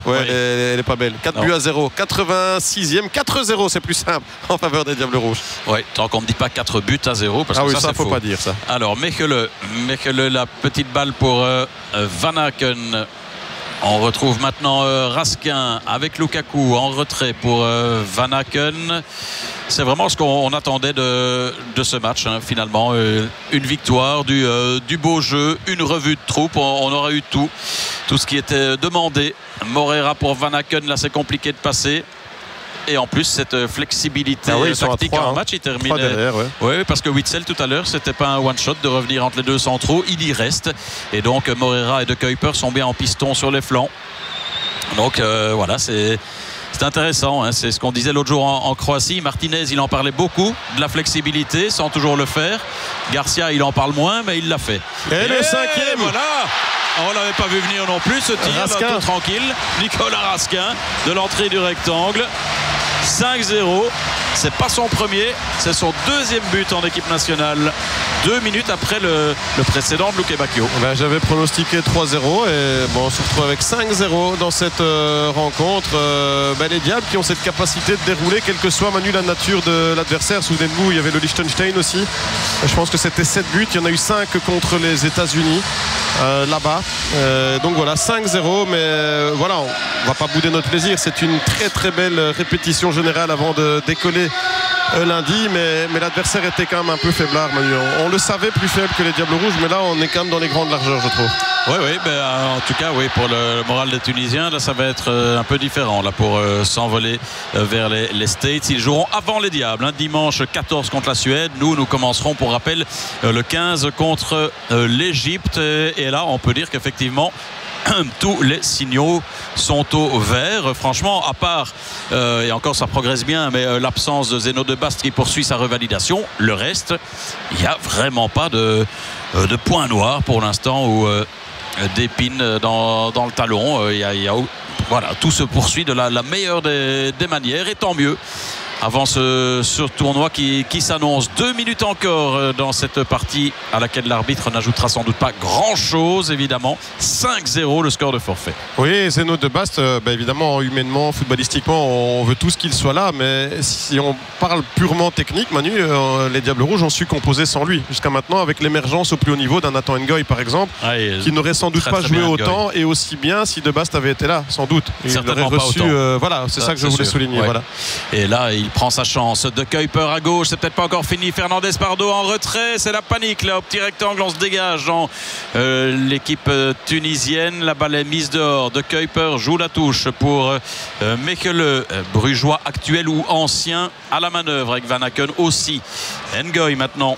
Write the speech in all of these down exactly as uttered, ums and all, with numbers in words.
Ouais, oui. elle, est, elle est pas belle. quatre non. buts à zéro. quatre-vingt-sixième, quatre zéro, c'est plus simple en faveur des Diables Rouges. Oui, tant qu'on ne dit pas quatre buts à zéro. Parce ah que oui, ça, ça, c'est faut faux. pas dire ça. Alors, Mechelen, Mechelen, la petite balle pour euh, Van Aken. On retrouve maintenant euh, Raskin avec Lukaku en retrait pour euh, Van Aken. C'est vraiment ce qu'on attendait de, de ce match, hein, finalement. Euh, une victoire, du, euh, du beau jeu, une revue de troupe. On, on aura eu tout, tout ce qui était demandé. Moreira pour Van Aken, là c'est compliqué de passer. Et en plus, cette flexibilité ah oui, tactique trois, en hein. match, il termine. Derrière, ouais. Oui, parce que Witsel tout à l'heure, c'était pas un one-shot de revenir entre les deux centraux. Il y reste. Et donc, Moreira et De Kuyper sont bien en piston sur les flancs. Donc, euh, voilà, c'est. C'est intéressant, hein. C'est ce qu'on disait l'autre jour en, en Croatie. Martinez, il en parlait beaucoup, de la flexibilité, sans toujours le faire. Garcia, il en parle moins, mais il l'a fait. Et, et le cinquième. Voilà. On l'avait pas vu venir non plus, ce tir, Raskin. tout tranquille. Nicolas Raskin, de l'entrée du rectangle. cinq zéro. C'est pas son premier, c'est son deuxième but en équipe nationale. Deux minutes après le, le précédent de Luke Bacchio. Ben, j'avais pronostiqué trois zéro et bon, on se retrouve avec cinq zéro dans cette euh, rencontre. Euh, ben, les Diables qui ont cette capacité de dérouler, quelle que soit Manu la nature de l'adversaire. Souvenez-vous, il y avait le Liechtenstein aussi. Je pense que c'était sept buts. Il y en a eu cinq contre les États-Unis euh, là-bas. Euh, donc voilà, cinq zéro. Mais euh, voilà, on ne va pas bouder notre plaisir. C'est une très très belle répétition générale avant de décoller euh, lundi. Mais, mais l'adversaire était quand même un peu faiblard, Manu. On, on le savait plus faible que les Diables Rouges, mais là on est quand même dans les grandes largeurs, je trouve. Oui, oui, ben, en tout cas, oui, pour le moral des Tunisiens, là, ça va être euh, un peu différent là, pour euh, s'envoler euh, vers les, les States. Ils joueront avant les Diables, hein, dimanche quatorze contre la Suède. Nous, nous commencerons, pour rappel, euh, le quinze contre euh, l'Égypte. Et là, on peut dire qu'effectivement, tous les signaux sont au vert. Franchement, à part, euh, et encore ça progresse bien, mais euh, l'absence de Zeno de Bast qui poursuit sa revalidation, le reste, il n'y a vraiment pas de, euh, de point noir pour l'instant où euh, d'épines dans, dans le talon. Il euh, y a, y a, voilà, tout se poursuit de la, la meilleure des, des manières, et tant mieux. Avant ce, ce tournoi qui, qui s'annonce. Deux minutes encore dans cette partie à laquelle l'arbitre n'ajoutera sans doute pas grand chose, évidemment. cinq zéro le score de forfait. Oui, Zeno de Bast, euh, bah, évidemment, humainement, footballistiquement, on veut tous qu'il soit là, mais si on parle purement technique, Manu, euh, les Diables Rouges ont su composer sans lui. Jusqu'à maintenant, avec l'émergence au plus haut niveau d'un Nathan Ngoy, par exemple, ah, qui n'aurait sans doute très, pas très joué autant Ngoy. Et aussi bien si de Bast avait été là, sans doute. Il Certainement aurait reçu, pas autant. Euh, voilà, c'est ça, ça que je voulais sûr. souligner. Ouais. Voilà. Et là, il prend sa chance. De Kuyper à gauche, c'est peut-être pas encore fini. Fernandez Pardo en retrait, c'est la panique là au petit rectangle. On se dégage dans euh, l'équipe euh, tunisienne. La balle est mise dehors. De Kuyper joue la touche pour euh, Mechelen, euh, Brugeois actuel ou ancien à la manœuvre avec Van Aken aussi. Ngoy maintenant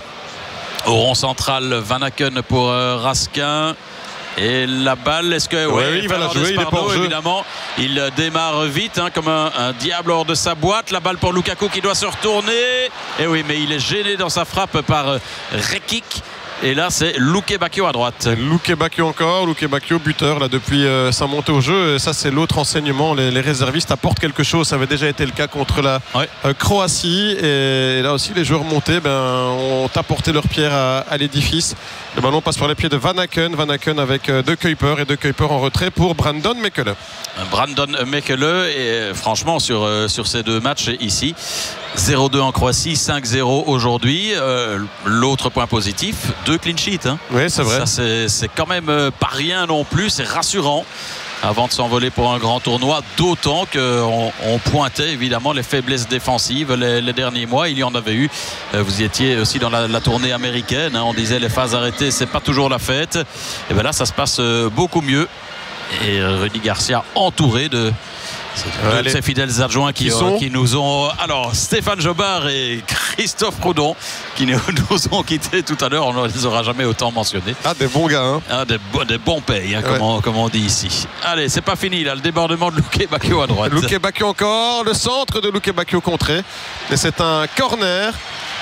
au rond central. Van Aken pour euh, Raskin. Et la balle, est-ce que ouais, oui, il va la jouer, il est pas en jeu. Évidemment, il démarre vite hein, comme un, un diable hors de sa boîte. La balle pour Lukaku qui doit se retourner. Et oui, mais il est gêné dans sa frappe par euh, Rekic. Et là, c'est Luke Bacchio à droite. Luke Bacchio encore, Luke Bacchio buteur là depuis euh, sa montée au jeu. Et ça, c'est l'autre enseignement. Les, les réservistes apportent quelque chose. Ça avait déjà été le cas contre la ouais. euh, Croatie. Et là aussi, les joueurs montés ben, ont apporté leur pierre à, à l'édifice. Le ballon passe par les pieds de Van Aken. Van Aken avec euh, De Kuyper et De Kuyper en retrait pour Brandon Mechelen. Brandon Mechelen. Et franchement, sur, euh, sur ces deux matchs ici, zéro deux en Croatie, cinq zéro aujourd'hui. Euh, l'autre point positif, deux clean sheets. Hein. Oui, c'est vrai. Ça, c'est, c'est quand même euh, pas rien non plus. C'est rassurant avant de s'envoler pour un grand tournoi. D'autant qu'on on pointait évidemment les faiblesses défensives les, les derniers mois. Il y en avait eu. Euh, vous y étiez aussi dans la, la tournée américaine. Hein. On disait les phases arrêtées, c'est pas toujours la fête. Et bien là, ça se passe euh, beaucoup mieux. Et euh, Rudy Garcia entouré de... C'est deux de ces fidèles adjoints qui, qui, euh, qui nous ont... Alors, Stéphane Jobard et Christophe Proudhon qui nous, nous ont quittés tout à l'heure. On ne les aura jamais autant mentionnés. Ah, des bons gars. Hein. Ah, des, des bons payes, hein, ouais. comme, on, comme on dit ici. Allez, c'est pas fini, là. Le débordement de Luke Bacchio à droite. Luke Bacchio encore. Le centre de Luke Bacchio contré. Et c'est un corner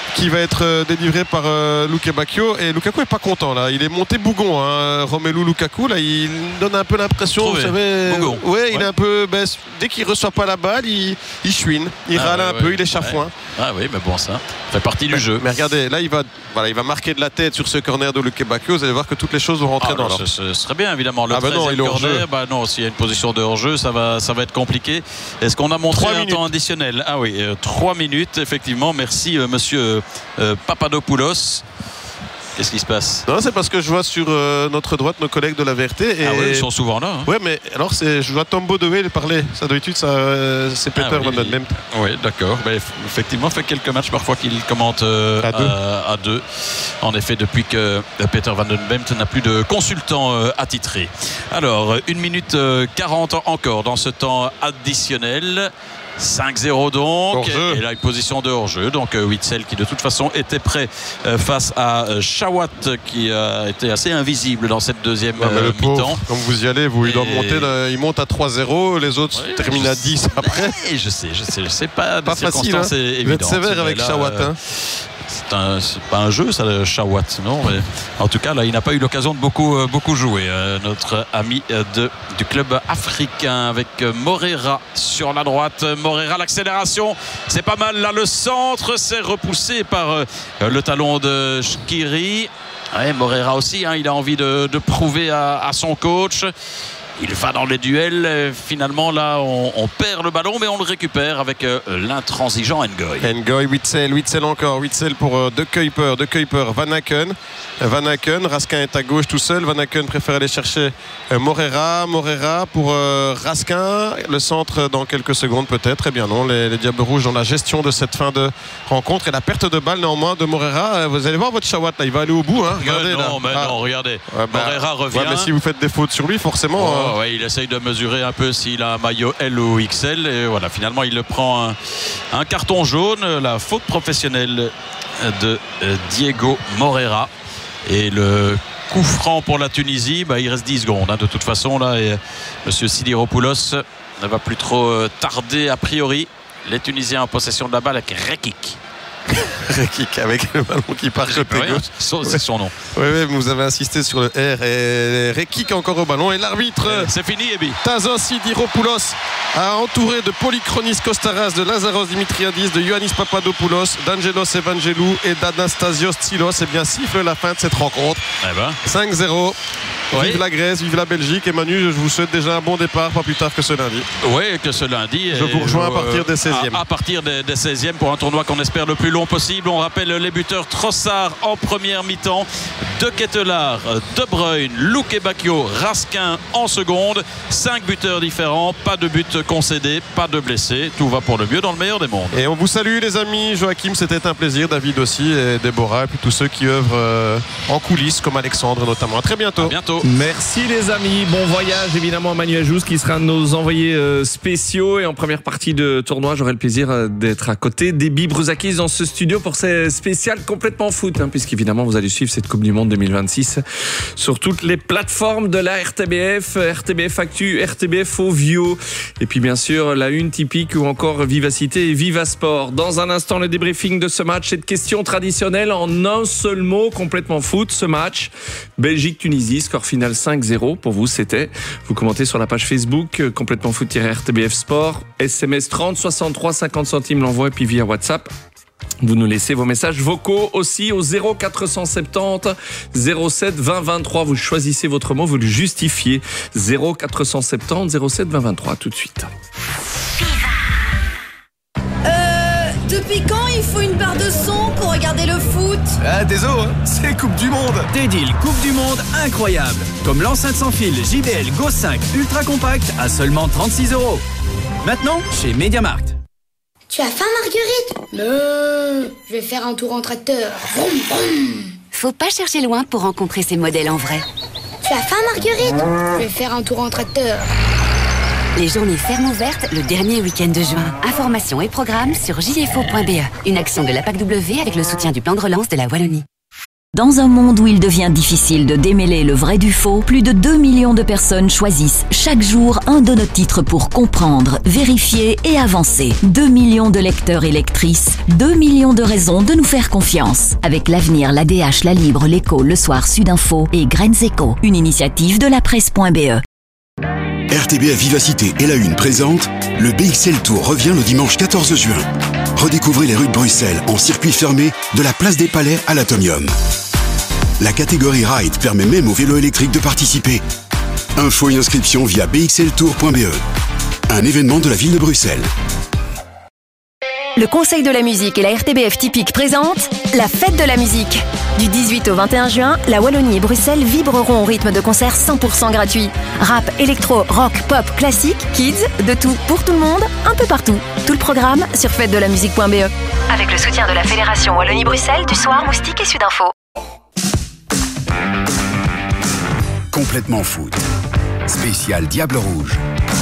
qui va être euh, délivré par euh, Luke Bacchio. Et Lukaku est pas content là. Il est monté bougon, hein. Romelu Lukaku là, il donne un peu l'impression, vous savez, bougon. Ouais, ouais, il est un peu. Ben, dès qu'il reçoit pas la balle, il, il chouine, il ah, râle ouais, un ouais, peu, il est chafouin. Ouais. Ah oui, mais bon, ça fait partie du mais, jeu. Mais regardez, là, il va, voilà, il va marquer de la tête sur ce corner de Luke Bacchio. Vous allez voir que toutes les choses vont rentrer ah, dans l'ordre. Ce serait bien, évidemment. Le ah, ben non, il est corner, bah non, s'il y a une position de hors-jeu, ça va, ça va être compliqué. Est-ce qu'on a montré un minutes. temps additionnel? Ah oui, euh, trois minutes, effectivement. Merci, euh, monsieur euh, Papadopoulos. Qu'est-ce qui se passe? Non, c'est parce que je vois sur euh, notre droite nos collègues de la V R T. Et... Ah oui, ils sont souvent là. Hein. Ouais, mais alors c'est, je vois Tombo Dewe parler. Ça d'habitude, ça, euh, c'est Peter ah, oui, Van Den Bemt. Oui, d'accord. Mais effectivement, fait quelques matchs parfois qu'il commente euh, à, deux. À, à deux. En effet, depuis que Peter Van Den Bemt n'a plus de consultant euh, attitré. Alors, une minute quarante encore dans ce temps additionnel. cinq zéro donc, et là une position de hors-jeu, donc euh, Witsel qui de toute façon était prêt euh, face à euh, Chawat qui a été assez invisible dans cette deuxième ouais, euh, mi-temps. Comme vous y allez, vous, il, doit monter, là, il monte à trois zéro, les autres ouais, terminent à dix après. Mais je sais, je sais, je sais pas, pas facile, hein. Vous êtes sévère avec là, Chawat. Hein. C'est, un, c'est pas un jeu ça, le Chawat, non, mais en tout cas là il n'a pas eu l'occasion de beaucoup, euh, beaucoup jouer, euh, notre ami euh, de, du club africain avec euh, Moreira sur la droite. Moreira, l'accélération, c'est pas mal là, le centre c'est repoussé par euh, le talon de Shqiri. Ouais, Moreira aussi, hein, il a envie de, de prouver à, à son coach. Il va dans les duels. Finalement, là, on, on perd le ballon, mais on le récupère avec euh, l'intransigeant Ngoy. Ngoy, Witsel, Witsel encore. Witsel pour euh, De Kuyper. De Kuyper, Van Aken. Van Aken, Raskin est à gauche tout seul. Van Aken préfère aller chercher euh, Moreira. Moreira pour euh, Raskin. Le centre dans quelques secondes peut-être. Eh bien non, les, les Diables Rouges dans la gestion de cette fin de rencontre. Et la perte de balle néanmoins de Moreira. Vous allez voir votre Chawat, là, il va aller au bout. Hein. Regardez, euh, non, là. mais ah. non, regardez. Ouais, bah, Moreira revient. Ouais, mais si vous faites des fautes sur lui, forcément... Oh, hein. Ouais, il essaye de mesurer un peu s'il a un maillot L ou X L et voilà, finalement il le prend un, un carton jaune, la faute professionnelle de Diego Moreira et le coup franc pour la Tunisie. Bah, il reste dix secondes hein, de toute façon là, et monsieur Sidiropoulos ne va plus trop tarder a priori. Les Tunisiens en possession de la balle avec Rekik. Rekik avec le ballon qui part côté ouais, gauche. C'est son nom. Oui, oui, vous avez insisté sur le R et Rekik encore au ballon. Et l'arbitre, c'est fini, Ebi. Tazos Sidiropoulos a entouré de Polychronis Kostaras, de Lazaros Dimitriadis, de Ioannis Papadopoulos, d'Angelos Evangelou et d'Anastasios Tsilos. Et bien siffle la fin de cette rencontre. Eh ben. cinq zéro. Oui. Vive la Grèce, vive la Belgique. Et Manu, je vous souhaite déjà un bon départ, pas plus tard que ce lundi. Oui, que ce lundi. Je vous rejoins à partir des seizièmes. À, à partir des, des seizièmes pour un tournoi qu'on espère le plus long possible. On rappelle les buteurs: Trossard en première mi-temps, De Ketelaar, De Bruyne, Luke Bacchio, Raskin en seconde. Cinq buteurs différents, pas de but concédé, pas de blessés. Tout va pour le mieux dans le meilleur des mondes. Et on vous salue les amis. Joachim, c'était un plaisir. David aussi, et Déborah, et puis tous ceux qui œuvrent euh, en coulisses, comme Alexandre notamment. À très bientôt. À bientôt. Merci les amis, bon voyage évidemment à Manu Ajouz qui sera un de nos envoyés euh, spéciaux, et en première partie de tournoi j'aurai le plaisir euh, d'être à côté d'Ebi Brouzakis dans ce studio pour ces spéciales complètement foot, hein, puisqu'évidemment vous allez suivre cette Coupe du Monde deux mille vingt-six sur toutes les plateformes de la R T B F, R T B F Actu, R T B F Ovio, et puis bien sûr la une typique ou encore Vivacité et Viva Sport. Dans un instant le débriefing de ce match, cette question traditionnelle en un seul mot, complètement foot, ce match Belgique-Tunisie, score final cinq zéro. Pour vous, c'était. Vous commentez sur la page Facebook, euh, complètement foot-R T B F Sport. S M S trente soixante-trois cinquante centimes l'envoi, et puis via WhatsApp. Vous nous laissez vos messages vocaux aussi au zéro quatre cent soixante-dix zéro sept vingt vingt-trois. Vous choisissez votre mot, vous le justifiez. zéro quatre cent soixante-dix zéro sept vingt vingt-trois, tout de suite. Depuis quand il faut une barre de son pour regarder le foot? Ah, désolé, hein, c'est Coupe du Monde. Des deals Coupe du Monde incroyables. Comme l'enceinte sans fil J B L Go cinq Ultra Compact à seulement trente-six euros. Maintenant, chez MediaMarkt. Tu as faim, Marguerite? Non, je vais faire un tour en tracteur. Vroom, vroom. Faut pas chercher loin pour rencontrer ces modèles en vrai. Tu as faim, Marguerite? Je vais faire un tour en tracteur. Les journées fermes ouvertes le dernier week-end de juin. Informations et programmes sur j f o point b e. Une action de la P A C W avec le soutien du plan de relance de la Wallonie. Dans un monde où il devient difficile de démêler le vrai du faux, plus de deux millions de personnes choisissent chaque jour un de nos titres pour comprendre, vérifier et avancer. deux millions de lecteurs et lectrices, deux millions de raisons de nous faire confiance. Avec l'Avenir, l'A D H, La Libre, l'Écho, Le Soir, Sudinfo et Graines Éco, une initiative de la presse.be. R T B F Vivacité et La Une présente le B X L Tour revient le dimanche quatorze juin. Redécouvrez les rues de Bruxelles en circuit fermé de la place des Palais à l'Atomium. La catégorie Ride permet même aux vélos électriques de participer. Infos et inscriptions via b x l tour point b e. Un événement de la ville de Bruxelles. Le Conseil de la musique et la R T B F Typique présentent la fête de la musique. Du dix-huit au vingt et un juin, la Wallonie et Bruxelles vibreront au rythme de concerts cent pour cent gratuits. Rap, électro, rock, pop, classique, kids, de tout pour tout le monde, un peu partout. Tout le programme sur fête de la musique point b e. Avec le soutien de la Fédération Wallonie-Bruxelles, du Soir, Moustique et Sudinfo. Complètement foot. Spécial Diable Rouge.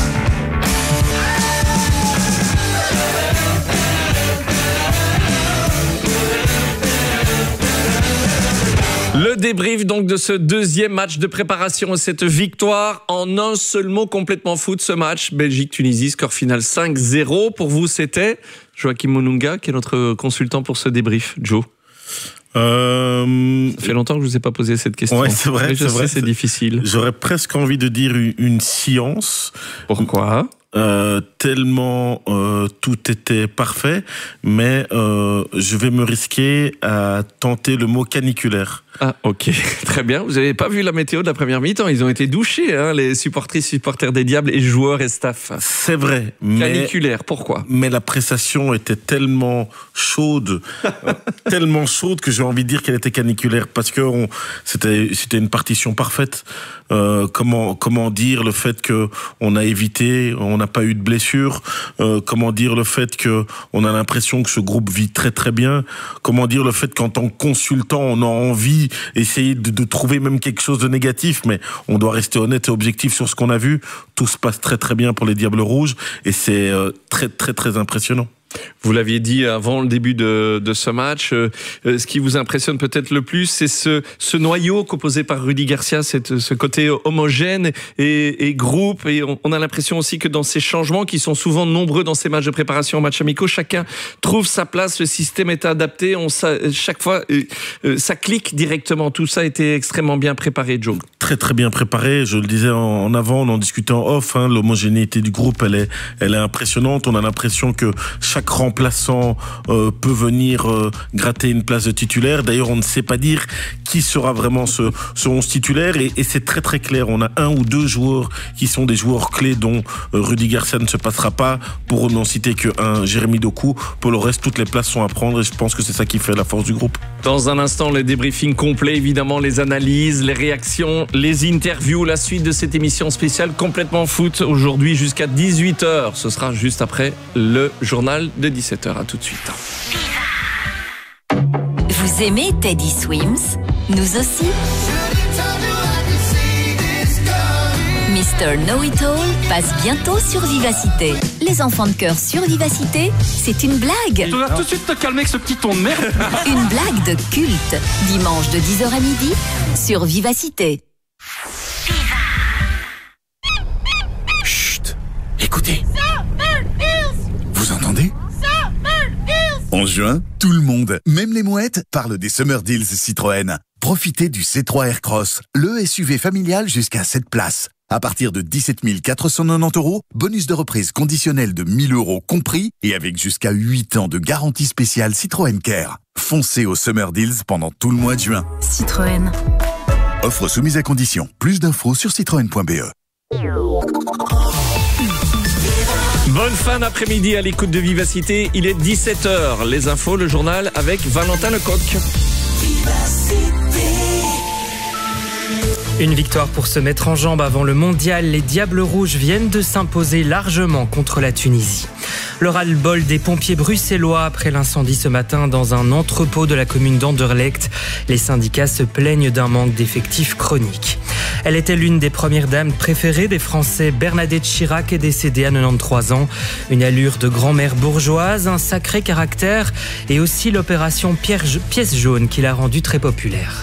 Le débrief donc de ce deuxième match de préparation à cette victoire en un seul mot complètement foot. Ce match Belgique-Tunisie, score final cinq zéro. Pour vous, c'était Joachim Monunga qui est notre consultant pour ce débrief. Joe. Euh... Ça fait longtemps que je vous ai pas posé cette question. Ouais, c'est vrai. Mais je c'est sais, vrai, c'est difficile. J'aurais presque envie de dire une, une science. Pourquoi ? Euh, tellement euh, tout était parfait, mais euh, je vais me risquer à tenter le mot caniculaire. Ah, ok, très bien. Vous n'avez pas vu la météo de la première mi-temps. Ils ont été douchés, hein, les supportrices, supporters des Diables et joueurs et staff. C'est vrai. Mais, caniculaire, pourquoi ? Mais la prestation était tellement chaude, euh, tellement chaude que j'ai envie de dire qu'elle était caniculaire parce que on, c'était, c'était une partition parfaite. Euh, comment, comment dire le fait que on a évité, on n'a pas eu de blessure. Euh, comment dire le fait que on a l'impression que ce groupe vit très très bien. Comment dire le fait qu'en tant que consultant, on a envie essayer de, de trouver même quelque chose de négatif, mais on doit rester honnête et objectif sur ce qu'on a vu. Tout se passe très très bien pour les Diables Rouges et c'est euh, très très très impressionnant. Vous l'aviez dit avant le début de, de ce match, euh, ce qui vous impressionne peut-être le plus, c'est ce, ce noyau composé par Rudy Garcia, cette, ce côté homogène et, et groupe. Et on, on a l'impression aussi que dans ces changements, qui sont souvent nombreux dans ces matchs de préparation aux matchs amicaux, chacun trouve sa place, le système est adapté, on, ça, chaque fois, euh, euh, ça clique directement. Tout ça a été extrêmement bien préparé, Joe. Très très bien préparé, je le disais en, en avant, on en discutait en off, hein, l'homogénéité du groupe, elle est, elle est impressionnante. On a l'impression que chaque Chaque remplaçant euh, peut venir euh, gratter une place de titulaire. D'ailleurs, on ne sait pas dire qui sera vraiment ce, ce onze titulaire et, et c'est très très clair. On a un ou deux joueurs qui sont des joueurs clés dont euh, Rudy Garcia ne se passera pas. Pour n'en citer qu'un, Jérémy Doku. Pour le reste, toutes les places sont à prendre et je pense que c'est ça qui fait la force du groupe. Dans un instant, le débriefing complet, évidemment, les analyses, les réactions, les interviews, la suite de cette émission spéciale complètement foot aujourd'hui jusqu'à dix-huit heures. Ce sera juste après le journal de dix-sept heures. À tout de suite. Vous aimez Teddy Swims ? Nous aussi. mister Know-It-All passe bientôt sur Vivacité. Les enfants de cœur sur Vivacité, c'est une blague. Tu vas tout de suite te calmer avec ce petit ton de merde. Une blague de culte. Dimanche de dix heures à midi sur Vivacité. Chut, écoutez. Vous entendez ? En juin, tout le monde, même les mouettes, parle des Summer Deals Citroën. Profitez du C trois Aircross, le S U V familial jusqu'à sept places. À partir de dix-sept mille quatre cent quatre-vingt-dix euros, bonus de reprise conditionnel de mille euros compris et avec jusqu'à huit ans de garantie spéciale Citroën Care. Foncez aux Summer Deals pendant tout le mois de juin. Citroën. Offre soumise à condition. Plus d'infos sur citroën point b e. Bonne fin d'après-midi à l'écoute de Vivacité. Il est dix-sept heures. Les infos, le journal avec Valentin Lecoq. Une victoire pour se mettre en jambe avant le mondial. Les Diables Rouges viennent de s'imposer largement contre la Tunisie. Le ras-le-bol des pompiers bruxellois après l'incendie ce matin dans un entrepôt de la commune d'Anderlecht. Les syndicats se plaignent d'un manque d'effectifs chronique. Elle était l'une des premières dames préférées des Français. Bernadette Chirac est décédée à quatre-vingt-treize ans. Une allure de grand-mère bourgeoise, un sacré caractère et aussi l'opération pièce jaune qui l'a rendue très populaire.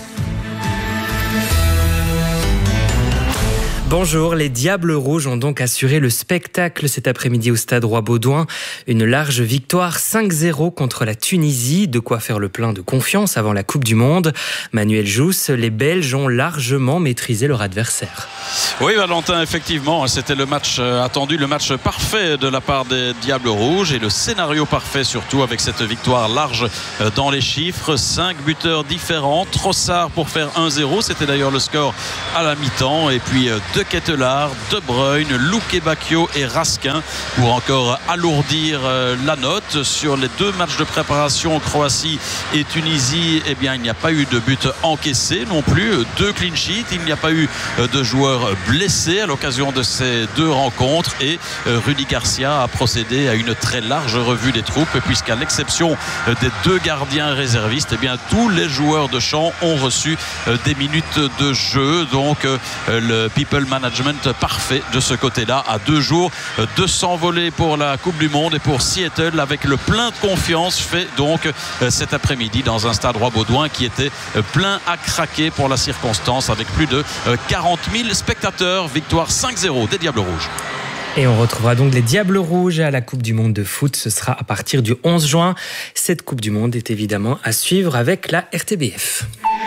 Bonjour, les Diables Rouges ont donc assuré le spectacle cet après-midi au stade Roi-Baudouin. Une large victoire cinq zéro contre la Tunisie, de quoi faire le plein de confiance avant la Coupe du Monde. Manuel Jousse, les Belges ont largement maîtrisé leur adversaire. Oui Valentin, effectivement, c'était le match attendu, le match parfait de la part des Diables Rouges et le scénario parfait surtout avec cette victoire large dans les chiffres. Cinq buteurs différents, Trossard pour faire un zéro, c'était d'ailleurs le score à la mi-temps, et puis deux Ketelaar, De Bruyne, Luque Bacchio et Raskin pour encore alourdir la note. Sur les deux matchs de préparation, Croatie et Tunisie, eh bien, il n'y a pas eu de but encaissé non plus. Deux clean sheets, il n'y a pas eu de joueurs blessés à l'occasion de ces deux rencontres et Rudy Garcia a procédé à une très large revue des troupes puisqu'à l'exception des deux gardiens réservistes, eh bien, tous les joueurs de champ ont reçu des minutes de jeu. Donc le People Management parfait de ce côté-là à deux jours de s'envoler pour la Coupe du Monde et pour Seattle avec le plein de confiance fait donc cet après-midi dans un stade Roi-Baudouin qui était plein à craquer pour la circonstance avec plus de quarante mille spectateurs. Victoire cinq zéro des Diables Rouges. Et on retrouvera donc les Diables Rouges à la Coupe du Monde de foot. Ce sera à partir du onze juin. Cette Coupe du Monde est évidemment à suivre avec la R T B F.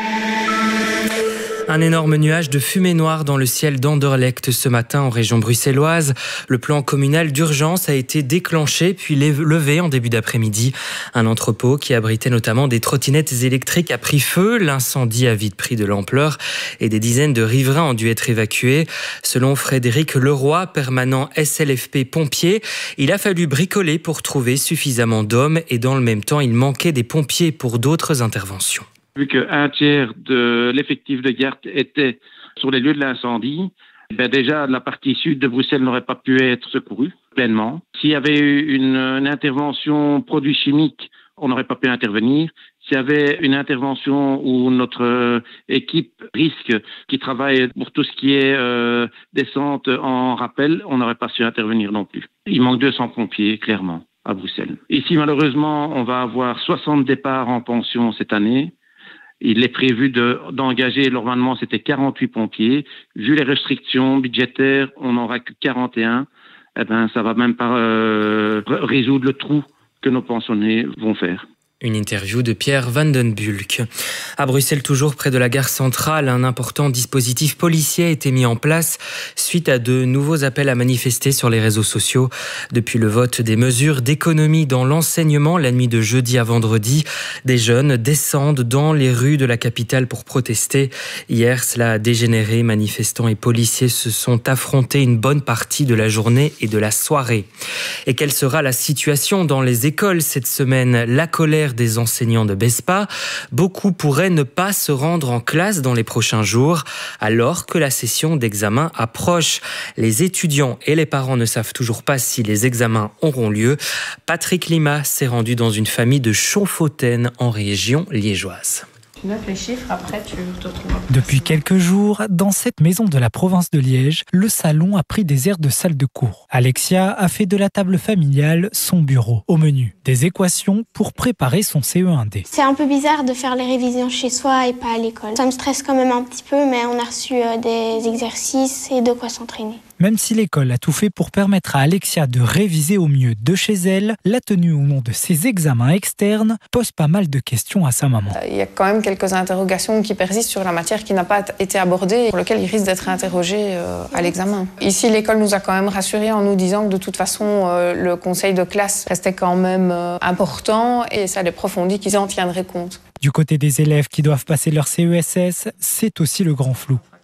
Un énorme nuage de fumée noire dans le ciel d'Anderlecht ce matin en région bruxelloise. Le plan communal d'urgence a été déclenché puis levé en début d'après-midi. Un entrepôt qui abritait notamment des trottinettes électriques a pris feu. L'incendie a vite pris de l'ampleur et des dizaines de riverains ont dû être évacués. Selon Frédéric Leroy, permanent S L F P pompier, il a fallu bricoler pour trouver suffisamment d'hommes et dans le même temps, il manquait des pompiers pour d'autres interventions. Vu qu'un tiers de l'effectif de garde était sur les lieux de l'incendie, ben déjà la partie sud de Bruxelles n'aurait pas pu être secourue pleinement. S'il y avait eu une, une intervention produits chimiques, on n'aurait pas pu intervenir. S'il y avait une intervention où notre équipe risque qui travaille pour tout ce qui est euh, descente en rappel, on n'aurait pas su intervenir non plus. Il manque deux cents pompiers, clairement, à Bruxelles. Ici, malheureusement, on va avoir soixante départs en pension cette année. Il est prévu de, d'engager, normalement c'était quarante-huit pompiers. Vu les restrictions budgétaires, on n'aura que quarante et un. Eh ben, ça va même pas euh, résoudre le trou que nos pensionnés vont faire. Une interview de Pierre Van den Bulck. À Bruxelles, toujours près de la gare centrale, un important dispositif policier a été mis en place suite à de nouveaux appels à manifester sur les réseaux sociaux. Depuis le vote des mesures d'économie dans l'enseignement la nuit de jeudi à vendredi, des jeunes descendent dans les rues de la capitale pour protester. Hier, cela a dégénéré. Manifestants et policiers se sont affrontés une bonne partie de la journée et de la soirée. Et quelle sera la situation dans les écoles cette semaine? La colère des enseignants de Bespa. Beaucoup pourraient ne pas se rendre en classe dans les prochains jours, alors que la session d'examen approche. Les étudiants et les parents ne savent toujours pas si les examens auront lieu. Patrick Lima s'est rendu dans une famille de Chauffotaine en région liégeoise. Tu notes les chiffres, après tu te retrouves. Depuis quelques jours, dans cette maison de la province de Liège, le salon a pris des airs de salle de cours. Alexia a fait de la table familiale son bureau. Au menu, des équations pour préparer son C E un D. C'est un peu bizarre de faire les révisions chez soi et pas à l'école. Ça me stresse quand même un petit peu, mais on a reçu des exercices et de quoi s'entraîner. Même si l'école a tout fait pour permettre à Alexia de réviser au mieux de chez elle, la tenue ou non de ses examens externes pose pas mal de questions à sa maman. Il y a quand même quelques interrogations qui persistent sur la matière qui n'a pas été abordée et pour laquelle il risque d'être interrogé à l'examen. Ici, l'école nous a quand même rassurés en nous disant que de toute façon, le conseil de classe restait quand même important et ça, les profs ont dit qu'ils en tiendraient compte. Du côté des élèves qui doivent passer leur C E S S, c'est aussi le grand flou.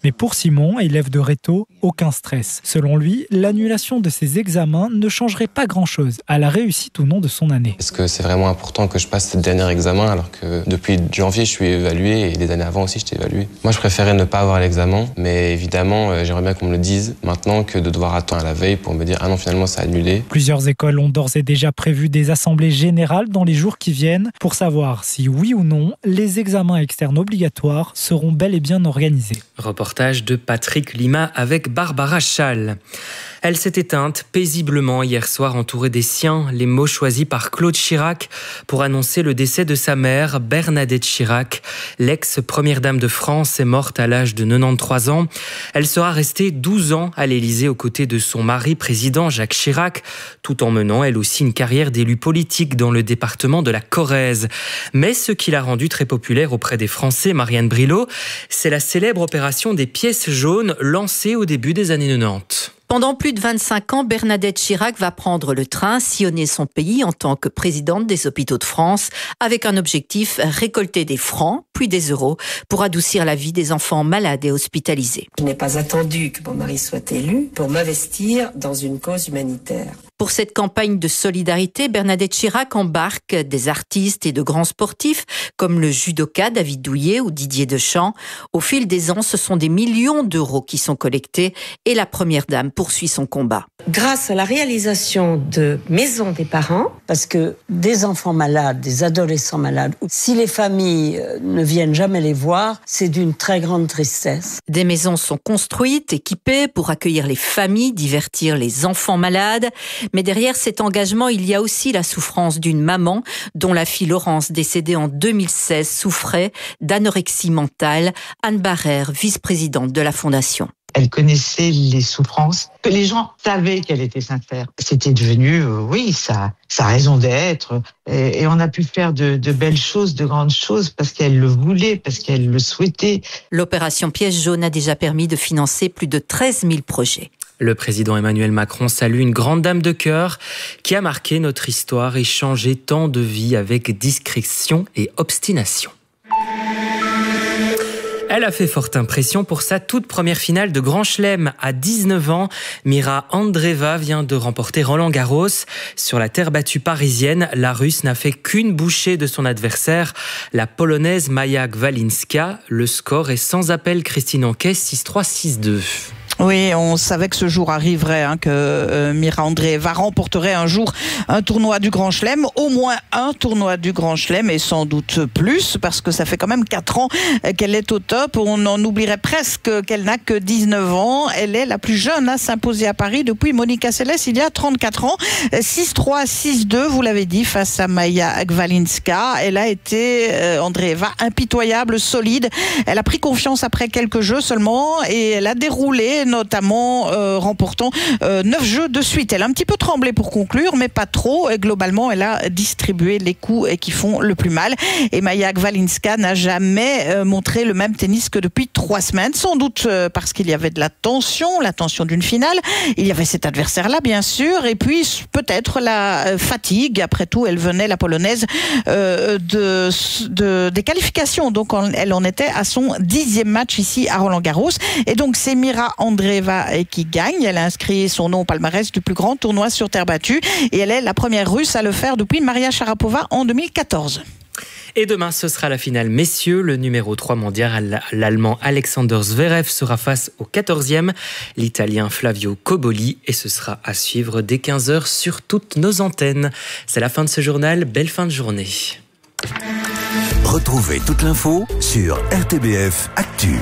Mais pour Simon, élève de Réto, aucun stress. Selon lui, l'annulation de ses examens ne changerait pas grand-chose à la réussite ou non de son année. Est-ce que c'est vraiment important que je passe ce dernier examen alors que depuis janvier, je suis évalué et les années avant aussi, j'étais évalué. Moi, je préférais ne pas avoir l'examen, mais évidemment, j'aimerais bien qu'on me le dise maintenant que de devoir attendre à la veille pour me dire « Ah non, finalement, c'est annulé ». Plusieurs écoles ont d'ores et déjà prévu des assemblées générales dans les jours qui viennent pour savoir si, oui ou non, les examens externes obligatoires seront bel et bien organisés. Reportage de Patrick Lima avec Barbara Schall. Elle s'est éteinte paisiblement hier soir entourée des siens, les mots choisis par Claude Chirac pour annoncer le décès de sa mère, Bernadette Chirac. L'ex-première dame de France est morte à l'âge de quatre-vingt-treize ans. Elle sera restée douze ans à l'Élysée aux côtés de son mari président Jacques Chirac, tout en menant elle aussi une carrière d'élu politique dans le département de la Corrèze. Mais ce qui l'a rendue très populaire auprès des Français, Marianne Brilot, c'est la célèbre opération des pièces jaunes lancée au début des années quatre-vingt-dix. Pendant plus de vingt-cinq ans, Bernadette Chirac va prendre le train, sillonner son pays en tant que présidente des Hôpitaux de France, avec un objectif, récolter des francs, puis des euros, pour adoucir la vie des enfants malades et hospitalisés. Je n'ai pas attendu que mon mari soit élu pour m'investir dans une cause humanitaire. Pour cette campagne de solidarité, Bernadette Chirac embarque des artistes et de grands sportifs comme le judoka David Douillet ou Didier Deschamps. Au fil des ans, ce sont des millions d'euros qui sont collectés et la première dame poursuit son combat. Grâce à la réalisation de maisons des parents, parce que des enfants malades, des adolescents malades, si les familles ne viennent jamais les voir, c'est d'une très grande tristesse. Des maisons sont construites, équipées pour accueillir les familles, divertir les enfants malades. Mais derrière cet engagement, il y a aussi la souffrance d'une maman dont la fille Laurence, décédée en deux mille seize, souffrait d'anorexie mentale. Anne Barrère, vice-présidente de la Fondation. Elle connaissait les souffrances, que les gens savaient qu'elle était sincère. C'était devenu, euh, oui, sa, sa raison d'être. Et, et on a pu faire de, de belles choses, de grandes choses, parce qu'elle le voulait, parce qu'elle le souhaitait. L'opération Pièce jaune a déjà permis de financer plus de treize mille projets. Le président Emmanuel Macron salue une grande dame de cœur qui a marqué notre histoire et changé tant de vies avec discrétion et obstination. Elle a fait forte impression pour sa toute première finale de Grand Chelem. À dix-neuf ans, Mira Andreeva vient de remporter Roland-Garros. Sur la terre battue parisienne, la Russe n'a fait qu'une bouchée de son adversaire, la Polonaise Maja Gwalinska. Le score est sans appel, Christine Anquet, six trois, six deux. Oui, on savait que ce jour arriverait, hein, que euh, Mira Andreeva remporterait un jour un tournoi du Grand Chelem, au moins un tournoi du Grand Chelem et sans doute plus, parce que ça fait quand même quatre ans qu'elle est au top. On en oublierait presque qu'elle n'a que dix-neuf ans. Elle est la plus jeune à s'imposer à Paris depuis Monica Seles il y a trente-quatre ans. six trois, six deux, vous l'avez dit, face à Maja Gwalinska. Elle a été, euh, Andreeva, impitoyable, solide. Elle a pris confiance après quelques jeux seulement et elle a déroulé, notamment euh, remportant euh, neuf jeux de suite. Elle a un petit peu tremblé pour conclure, mais pas trop. Et globalement, elle a distribué les coups qui font le plus mal. Et Maja Gwalinska n'a jamais euh, montré le même tennis que depuis trois semaines, sans doute euh, parce qu'il y avait de la tension, la tension d'une finale. Il y avait cet adversaire-là, bien sûr, et puis peut-être la euh, fatigue. Après tout, elle venait, la Polonaise, euh, de, de, des qualifications. Donc, on, elle en était à son dixième match ici à Roland-Garros. Et donc, c'est Mira Andreeva qui gagne. Elle a inscrit son nom au palmarès du plus grand tournoi sur terre battue et elle est la première russe à le faire depuis Maria Sharapova en deux mille quatorze. Et demain, ce sera la finale messieurs. Le numéro trois mondial, l'Allemand Alexander Zverev, sera face au quatorzième, l'Italien Flavio Cobolli. Et ce sera à suivre dès quinze heures sur toutes nos antennes. C'est la fin de ce journal. Belle fin de journée. Retrouvez toute l'info sur R T B F Actu.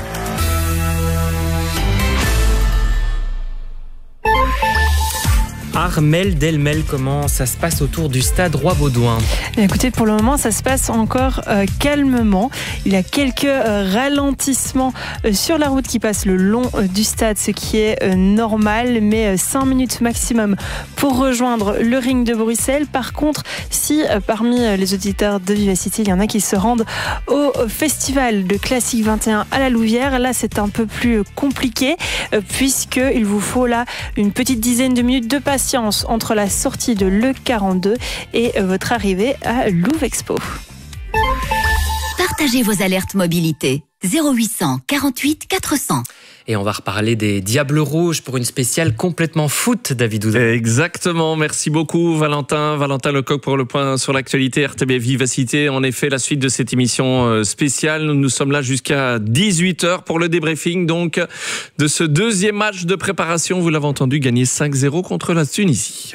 Armelle Delmel, comment ça se passe autour du stade Roi-Baudouin? Écoutez, pour le moment, ça se passe encore euh, calmement. Il y a quelques euh, ralentissements euh, sur la route qui passe le long euh, du stade, ce qui est euh, normal, mais euh, cinq minutes maximum pour rejoindre le ring de Bruxelles. Par contre, si euh, parmi euh, les auditeurs de Vivacité, il y en a qui se rendent au festival de Classique vingt et un à la Louvière, là, c'est un peu plus compliqué, euh, puisqu'il vous faut là une petite dizaine de minutes de patience entre la sortie de l'E quarante-deux et votre arrivée à Louvexpo. Partagez vos alertes mobilité. zéro huit cent quarante-huit quatre cents. Et on va reparler des Diables Rouges pour une spéciale complètement foot, David Ouzan. Exactement, merci beaucoup Valentin. Valentin Lecoq pour le point sur l'actualité R T B F Vivacité. En effet, la suite de cette émission spéciale, nous sommes là jusqu'à dix-huit heures pour le débriefing donc de ce deuxième match de préparation. Vous l'avez entendu, gagner cinq zéro contre la Tunisie.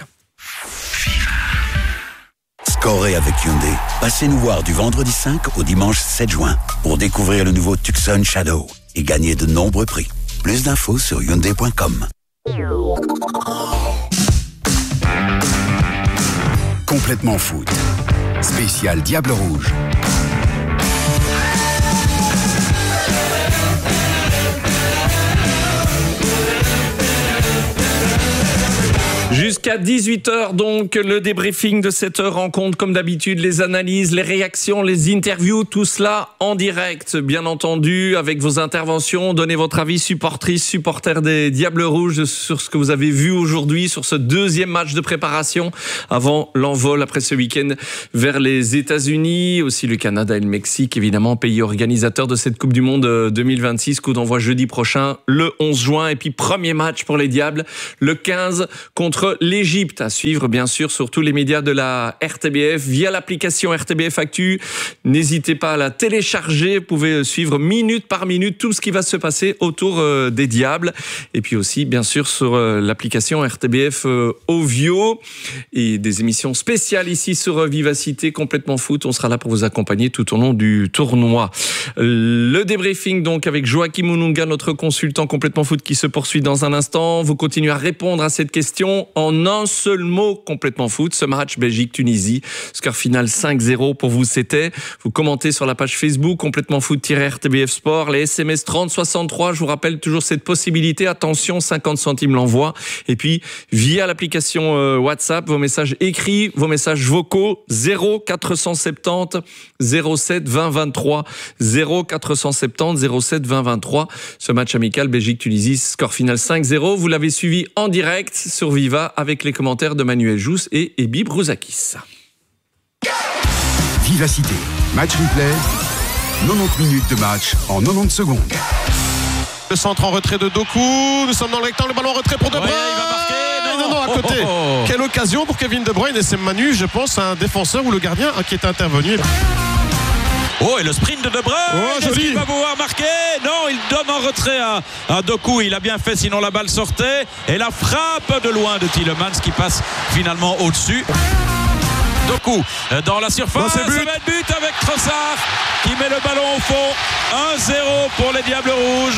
Scorez avec Hyundai. Passez nous voir du vendredi cinq au dimanche sept juin pour découvrir le nouveau Tucson Shadow et gagner de nombreux prix. Plus d'infos sur hyundai point com. Complètement foot. Spécial Diable Rouge. Jusqu'à dix-huit heures, donc, le débriefing de cette rencontre, comme d'habitude, les analyses, les réactions, les interviews, tout cela en direct, bien entendu, avec vos interventions. Donnez votre avis, supportrices, supporters des Diables Rouges, sur ce que vous avez vu aujourd'hui, sur ce deuxième match de préparation, avant l'envol, après ce week-end, vers les États-Unis, aussi le Canada et le Mexique, évidemment, pays organisateurs de cette Coupe du Monde deux mille vingt-six, coup d'envoi jeudi prochain, le onze juin, et puis premier match pour les Diables, le quinze, contre l'Égypte, à suivre bien sûr sur tous les médias de la R T B F via l'application R T B F Actu. N'hésitez pas à la télécharger, vous pouvez suivre minute par minute tout ce qui va se passer autour euh, des Diables, et puis aussi bien sûr sur euh, l'application R T B F euh, Ovio, et des émissions spéciales ici sur euh, Vivacité, complètement foot. On sera là pour vous accompagner tout au long du tournoi. Le débriefing donc avec Joachim Mununga, notre consultant complètement foot, qui se poursuit dans un instant. Vous continuez à répondre à cette question en un seul mot, complètement foot. Ce match Belgique-Tunisie, score final cinq zéro pour vous, c'était. Vous commentez sur la page Facebook complètement foot-R T B F Sport, les S M S trente soixante-trois. Je vous rappelle toujours cette possibilité. Attention, cinquante centimes l'envoi. Et puis via l'application euh, WhatsApp, vos messages écrits, vos messages vocaux, zéro quatre cent soixante-dix zéro sept vingt vingt-trois, zéro quatre cent soixante-dix zéro sept vingt vingt-trois. Ce match amical Belgique-Tunisie, score final cinq zéro. Vous l'avez suivi en direct sur Viva, avec les commentaires de Manuel Jousse et Ebi Brouzakis. Vivacité. Match replay. quatre-vingt-dix minutes de match en quatre-vingt-dix secondes. Le centre en retrait de Doku. Nous sommes dans le rectangle. Le ballon en retrait pour De Bruyne. Ouais, il va marquer. Non, non, à côté. Oh, oh, oh. Quelle occasion pour Kevin De Bruyne. Et c'est Manu, je pense, un défenseur ou le gardien qui est intervenu. Oh, et le sprint de De Bruyne. Oh, Est-ce qu'il va pouvoir marquer? Non, il donne en retrait à, à Doku. Il a bien fait, sinon la balle sortait. Et la frappe de loin de Tielemans qui passe finalement au-dessus. Doku dans la surface. Non, c'est but. Ça va être but avec Trossard qui met le ballon au fond. un zéro pour les Diables Rouges.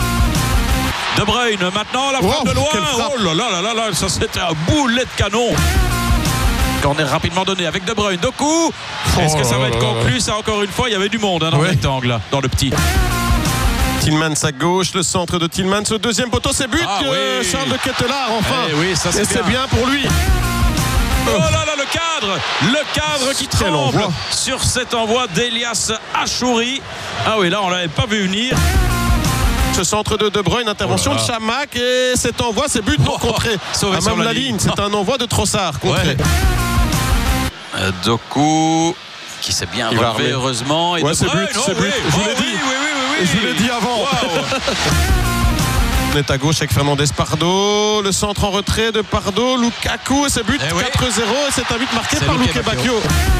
De Bruyne maintenant, la frappe oh, de loin. Oh là là là là là, ça c'était un boulet de canon. Corner rapidement donné avec De Bruyne. Doku. Est-ce que ça va être conclu? Ça, encore une fois, il y avait du monde hein, dans ouais. le rectangle, là, dans le petit. Tielemans à gauche, le centre de Tielemans au deuxième poteau, c'est but. Ah, euh, oui. Charles de Ketelaar, enfin. Eh oui, ça, c'est Et c'est bien. bien pour lui. Oh là là, le cadre, le cadre qui tremble sur cet envoi d'Elias Achouri. Ah oui, là, on l'avait pas vu venir. Ce centre de De Bruyne, intervention oh de Chamac, et cet envoi, c'est but non oh, contré. À même la, la ligne, ligne. C'est un envoi de Trossard contré. Ouais. Euh, Doku qui s'est bien Il relevé heureusement. Et ouais, c'est but, oh, c'est oui. but. Je vous oh, l'ai oui, dit. Oui, oui, oui, oui. Je vous l'ai dit avant. Wow. On est à gauche avec Fernandez Pardo. Le centre en retrait de Pardo. Lukaku, et c'est but eh quatre zéro. Oui. Et c'est un but marqué c'est par Luke Bacchio.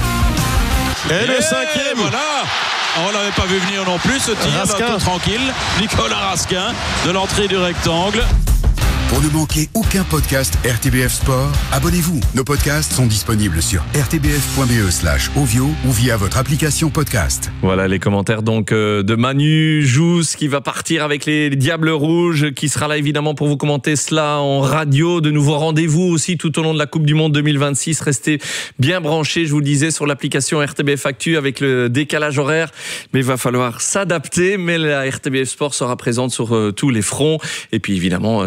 Et, et le cinquième. Voilà. On l'avait pas vu venir non plus ce tir. Tout tranquille. Nicolas Raskin de l'entrée du rectangle. Pour ne manquer aucun podcast R T B F Sport, abonnez-vous. Nos podcasts sont disponibles sur r t b f point b e slash ovio ou via votre application podcast. Voilà les commentaires donc de Manu Jousse qui va partir avec les Diables Rouges, qui sera là évidemment pour vous commenter cela en radio. De nouveaux rendez-vous aussi tout au long de la Coupe du Monde deux mille vingt-six. Restez bien branchés, je vous le disais, sur l'application R T B F Actu avec le décalage horaire. Mais il va falloir s'adapter. Mais la R T B F Sport sera présente sur euh, tous les fronts. Et puis évidemment, euh, toutes les rencontres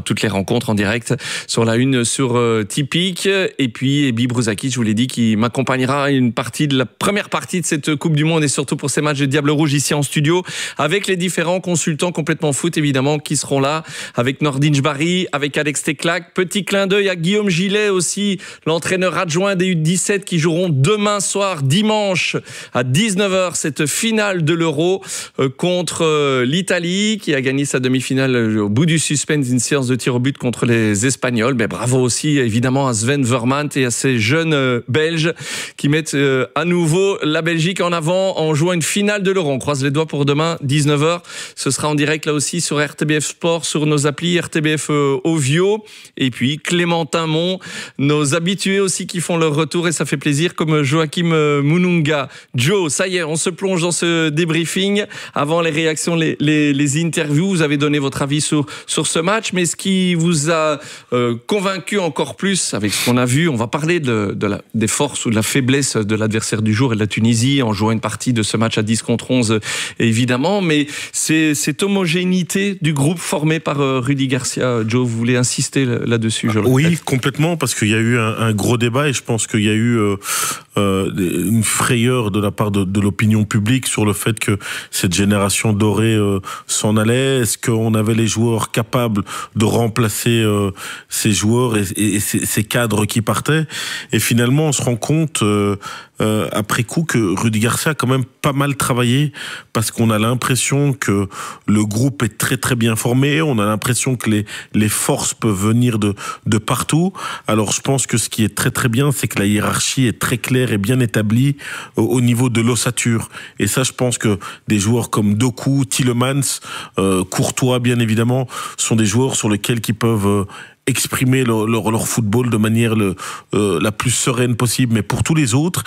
rencontre en direct sur la une sur euh, Tipeee. Et puis Ebi Brouzaki, je vous l'ai dit, qui m'accompagnera une partie de la première partie de cette Coupe du Monde et surtout pour ces matchs de Diable Rouge ici en studio avec les différents consultants complètement foot évidemment qui seront là, avec Nordin Jbari, avec Alex Teclac. Petit clin d'œil à Guillaume Gillet aussi, l'entraîneur adjoint des U dix-sept qui joueront demain soir, dimanche à dix-neuf heures, cette finale de l'Euro euh, contre euh, l'Italie qui a gagné sa demi-finale euh, au bout du suspense d'une séance de tir au but contre les Espagnols. Mais bravo aussi évidemment à Sven Vermaat et à ces jeunes euh, Belges qui mettent euh, à nouveau la Belgique en avant en jouant une finale de l'Euro. On croise les doigts pour demain, dix-neuf heures. Ce sera en direct là aussi sur R T B F Sport, sur nos applis R T B F euh, Ovio. Et puis Clémentin Mont, nos habitués aussi qui font leur retour et ça fait plaisir comme Joachim euh, Mununga. Joe, ça y est, on se plonge dans ce débriefing. Avant les réactions, les, les, les interviews, vous avez donné votre avis sur, sur ce match. Mais ce qui vous a euh, convaincu encore plus avec ce qu'on a vu, on va parler de, de la, des forces ou de la faiblesse de l'adversaire du jour et de la Tunisie en jouant une partie de ce match à dix contre onze évidemment, mais c'est cette homogénéité du groupe formé par euh, Rudy Garcia. Joe, vous voulez insister là-dessus? Je le Oui, répète. complètement, parce qu'il y a eu un, un gros débat et je pense qu'il y a eu euh, euh, une frayeur de la part de, de l'opinion publique sur le fait que cette génération dorée euh, s'en allait. Est-ce qu'on avait les joueurs capables de remplacer euh, ces joueurs et, et, et ces, ces cadres qui partaient? Et finalement, on se rend compte euh, euh, après coup que Rudy Garcia a quand même pas mal travaillé parce qu'on a l'impression que le groupe est très très bien formé. On a l'impression que les les forces peuvent venir de de partout. Alors je pense que ce qui est très très bien, c'est que la hiérarchie est très claire et bien établie au, au niveau de l'ossature. Et ça, je pense que des joueurs comme Doku, Tielemans, euh, Courtois, bien évidemment, sont des joueurs sur lesquels qui peuvent euh, exprimer leur, leur, leur football de manière le, euh, la plus sereine possible. Mais pour tous les autres,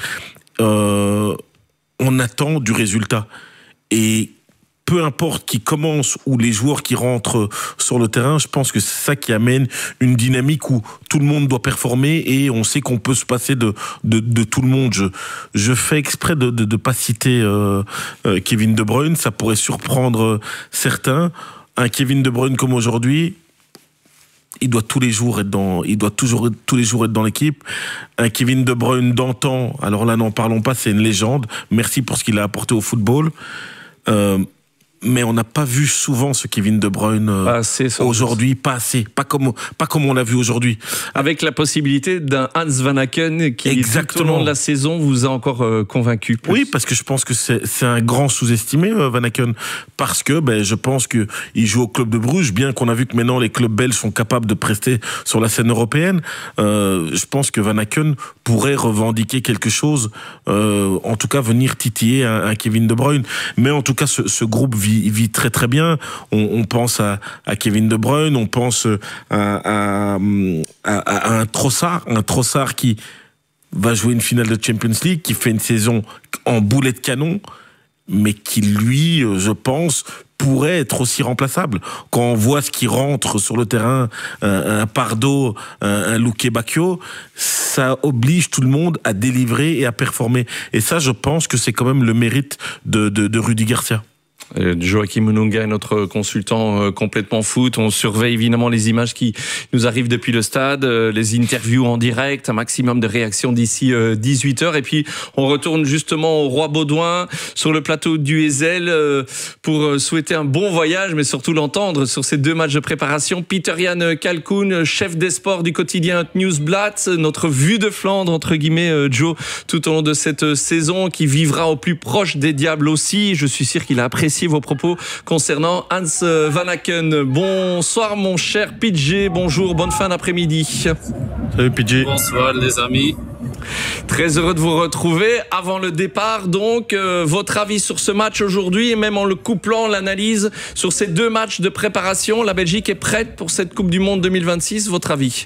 euh, on attend du résultat. Et peu importe qui commence ou les joueurs qui rentrent sur le terrain, je pense que c'est ça qui amène une dynamique où tout le monde doit performer et on sait qu'on peut se passer de, de, de tout le monde. Je, je fais exprès de ne pas citer euh, euh, Kevin De Bruyne, ça pourrait surprendre certains. Un Kevin De Bruyne comme aujourd'hui, il doit tous les jours être dans, il doit toujours tous les jours être dans l'équipe. Un Kevin De Bruyne d'antan, alors là n'en parlons pas, c'est une légende. Merci pour ce qu'il a apporté au football. Euh, mais on n'a pas vu souvent ce Kevin De Bruyne euh, aujourd'hui, pas assez, pas comme pas comme on l'a vu aujourd'hui. Avec la possibilité d'un Hans Van Aken qui Exactement. tout au long de la saison vous a encore euh, convaincu. Plus. Oui, parce que je pense que c'est c'est un grand sous-estimé euh, Van Aken, parce que ben je pense que il joue au club de Bruges, bien qu'on a vu que maintenant les clubs belges sont capables de prester sur la scène européenne. Euh, je pense que Van Aken pourrait revendiquer quelque chose, euh, en tout cas venir titiller un, un Kevin De Bruyne. Mais en tout cas, ce, ce groupe vit il vit très très bien. On, on pense à, à Kevin De Bruyne, on pense à, à, à, à un Trossard, un Trossard qui va jouer une finale de Champions League, qui fait une saison en boulet de canon, mais qui lui, je pense, pourrait être aussi remplaçable. Quand on voit ce qui rentre sur le terrain, un, un Pardo, un, un Luque Bacchio, ça oblige tout le monde à délivrer et à performer. Et ça, je pense que c'est quand même le mérite de, de, de Rudy Garcia. Joachim Mununga est notre consultant complètement foot. On surveille évidemment les images qui nous arrivent depuis le stade, les interviews en direct, un maximum de réactions d'ici dix-huit heures. Et puis on retourne justement au Roi Baudouin sur le plateau du Heysel pour souhaiter un bon voyage, mais surtout l'entendre sur ces deux matchs de préparation. Peter-Jan Kalkoun, chef des sports du quotidien Nieuwsblad, notre vue de Flandre entre guillemets, Joe, tout au long de cette saison, qui vivra au plus proche des Diables aussi. Je suis sûr qu'il a apprécié vos propos concernant Hans Van Aken. Bonsoir mon cher P J, bonjour, bonne fin d'après-midi. Salut P J. Bonsoir les amis. Très heureux de vous retrouver. Avant le départ, donc, euh, votre avis sur ce match aujourd'hui et même en le couplant, l'analyse sur ces deux matchs de préparation. La Belgique est prête pour cette Coupe du Monde deux mille vingt-six, votre avis?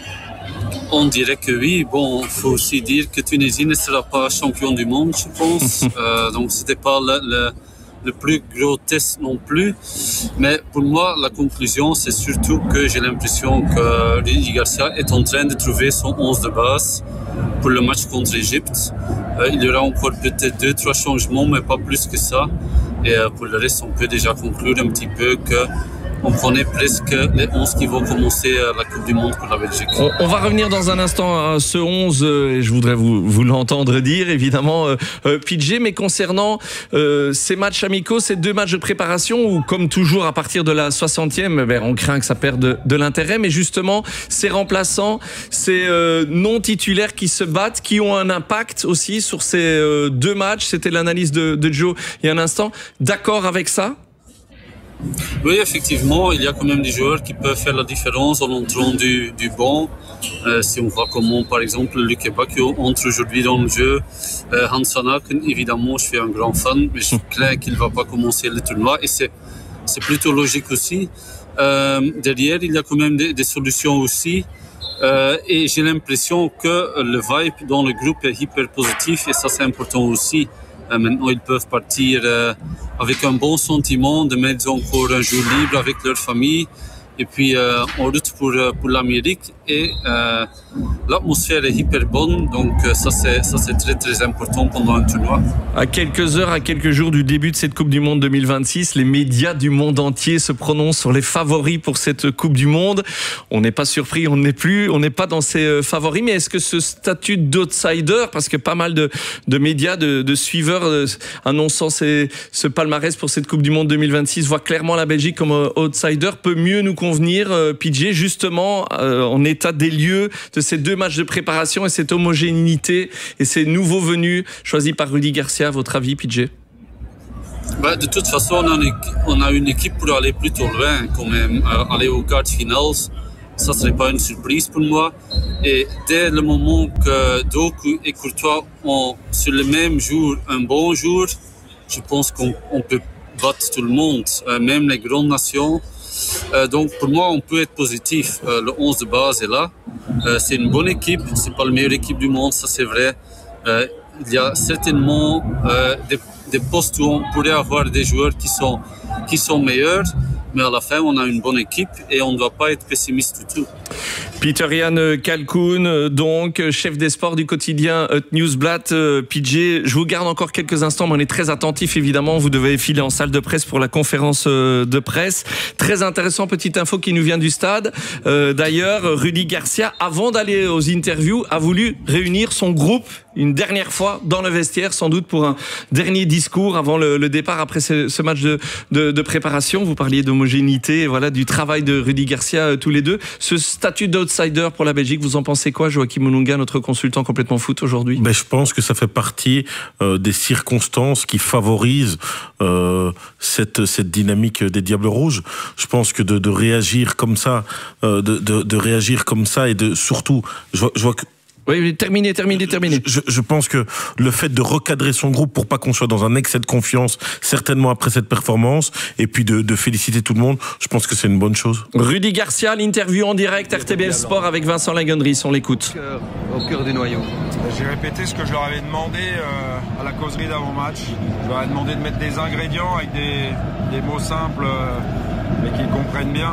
On dirait que oui. Bon, il faut aussi dire que Tunisie ne sera pas champion du monde, je pense. euh, donc c'était pas le... le... le plus gros test non plus, mais pour moi la conclusion c'est surtout que j'ai l'impression que Rudy Garcia est en train de trouver son onze de base pour le match contre l'Égypte. Euh, il y aura encore peut-être deux, trois changements, mais pas plus que ça. Et euh, pour le reste, on peut déjà conclure un petit peu que on connaît presque les onze qui vont commencer la Coupe du Monde pour la Belgique. On, on va revenir dans un instant à ce onze, euh, et je voudrais vous, vous l'entendre dire, évidemment, euh, euh, P J, mais concernant euh, ces matchs amicaux, ces deux matchs de préparation, où comme toujours à partir de la soixantième, ben, on craint que ça perde de, de l'intérêt, mais justement, ces remplaçants, ces euh, non-titulaires qui se battent, qui ont un impact aussi sur ces euh, deux matchs, c'était l'analyse de, de Joe il y a un instant, d'accord avec ça ? Oui, effectivement, il y a quand même des joueurs qui peuvent faire la différence en entrant du, du banc. Euh, si on voit comment, par exemple, Luke Bakio entre aujourd'hui dans le jeu. Euh, Hans Sanaken, évidemment, je suis un grand fan, mais je crains qu'il ne va pas commencer le tournoi. Et c'est, c'est plutôt logique aussi. Euh, derrière, il y a quand même des, des solutions aussi. Euh, et j'ai l'impression que le vibe dans le groupe est hyper positif et ça, c'est important aussi. Euh, maintenant, ils peuvent partir euh, avec un bon sentiment de mettre encore un jour libre avec leur famille et puis euh, en route pour, pour l'Amérique. Et euh, l'atmosphère est hyper bonne, donc euh, ça, c'est, ça c'est très très important pendant un tournoi. À quelques heures, à quelques jours du début de cette Coupe du Monde deux mille vingt-six, les médias du monde entier se prononcent sur les favoris pour cette Coupe du Monde. On n'est pas surpris, on n'est plus, on n'est pas dans ces favoris, mais est-ce que ce statut d'outsider, parce que pas mal de, de médias, de, de suiveurs euh, annonçant ces, ce palmarès pour cette Coupe du Monde deux mille vingt-six, voient clairement la Belgique comme euh, outsider, peut mieux nous convenir, euh, P J, justement, euh, en état des lieux de ces deux matchs de préparation et cette homogénéité et ces nouveaux venus choisis par Rudy Garcia, à votre avis, P J? Bah, de toute façon, on a, une, on a une équipe pour aller plutôt loin quand même. Euh, aller aux quarts finales, ça ne serait pas une surprise pour moi. Et dès le moment que Doku et Courtois ont sur le même jour un bon jour, je pense qu'on on peut battre tout le monde, euh, même les grandes nations. Euh, donc pour moi, on peut être positif. Euh, le onze de base est là. Euh, c'est une bonne équipe. C'est pas la meilleure équipe du monde, ça c'est vrai. Euh, il y a certainement euh, des, des postes où on pourrait avoir des joueurs qui sont, qui sont meilleurs. Mais à la fin, on a une bonne équipe et on ne doit pas être pessimiste du tout. Peter-Jan Kalkoun, donc chef des sports du quotidien Nieuwsblad. P J, je vous garde encore quelques instants, mais on est très attentif évidemment. Vous devez filer en salle de presse pour la conférence de presse. Très intéressant, petite info qui nous vient du stade. Euh, d'ailleurs, Rudy Garcia, avant d'aller aux interviews, a voulu réunir son groupe une dernière fois dans le vestiaire, sans doute pour un dernier discours avant le, le départ après ce, ce match de, de, de préparation. Vous parliez d'homogénéité, voilà, du travail de Rudy Garcia euh, tous les deux. Ce statut d'outsider pour la Belgique, vous en pensez quoi, Joachim Moulunga, notre consultant complètement foot aujourd'hui? Ben, je pense que ça fait partie euh, des circonstances qui favorisent euh, cette, cette dynamique des Diables Rouges. Je pense que de, de réagir comme ça, euh, de, de, de réagir comme ça et de surtout, je vois, je vois que Oui, terminé, terminé, terminé. Je, je pense que le fait de recadrer son groupe pour pas qu'on soit dans un excès de confiance, certainement après cette performance, et puis de, de féliciter tout le monde, je pense que c'est une bonne chose. Rudy Garcia, l'interview en direct R T B F Sport avec Vincent Lagendries, on l'écoute. Au cœur du noyau. J'ai répété ce que je leur avais demandé euh, à la causerie d'avant-match. Je leur ai demandé de mettre des ingrédients avec des, des mots simples, euh, mais qu'ils comprennent bien.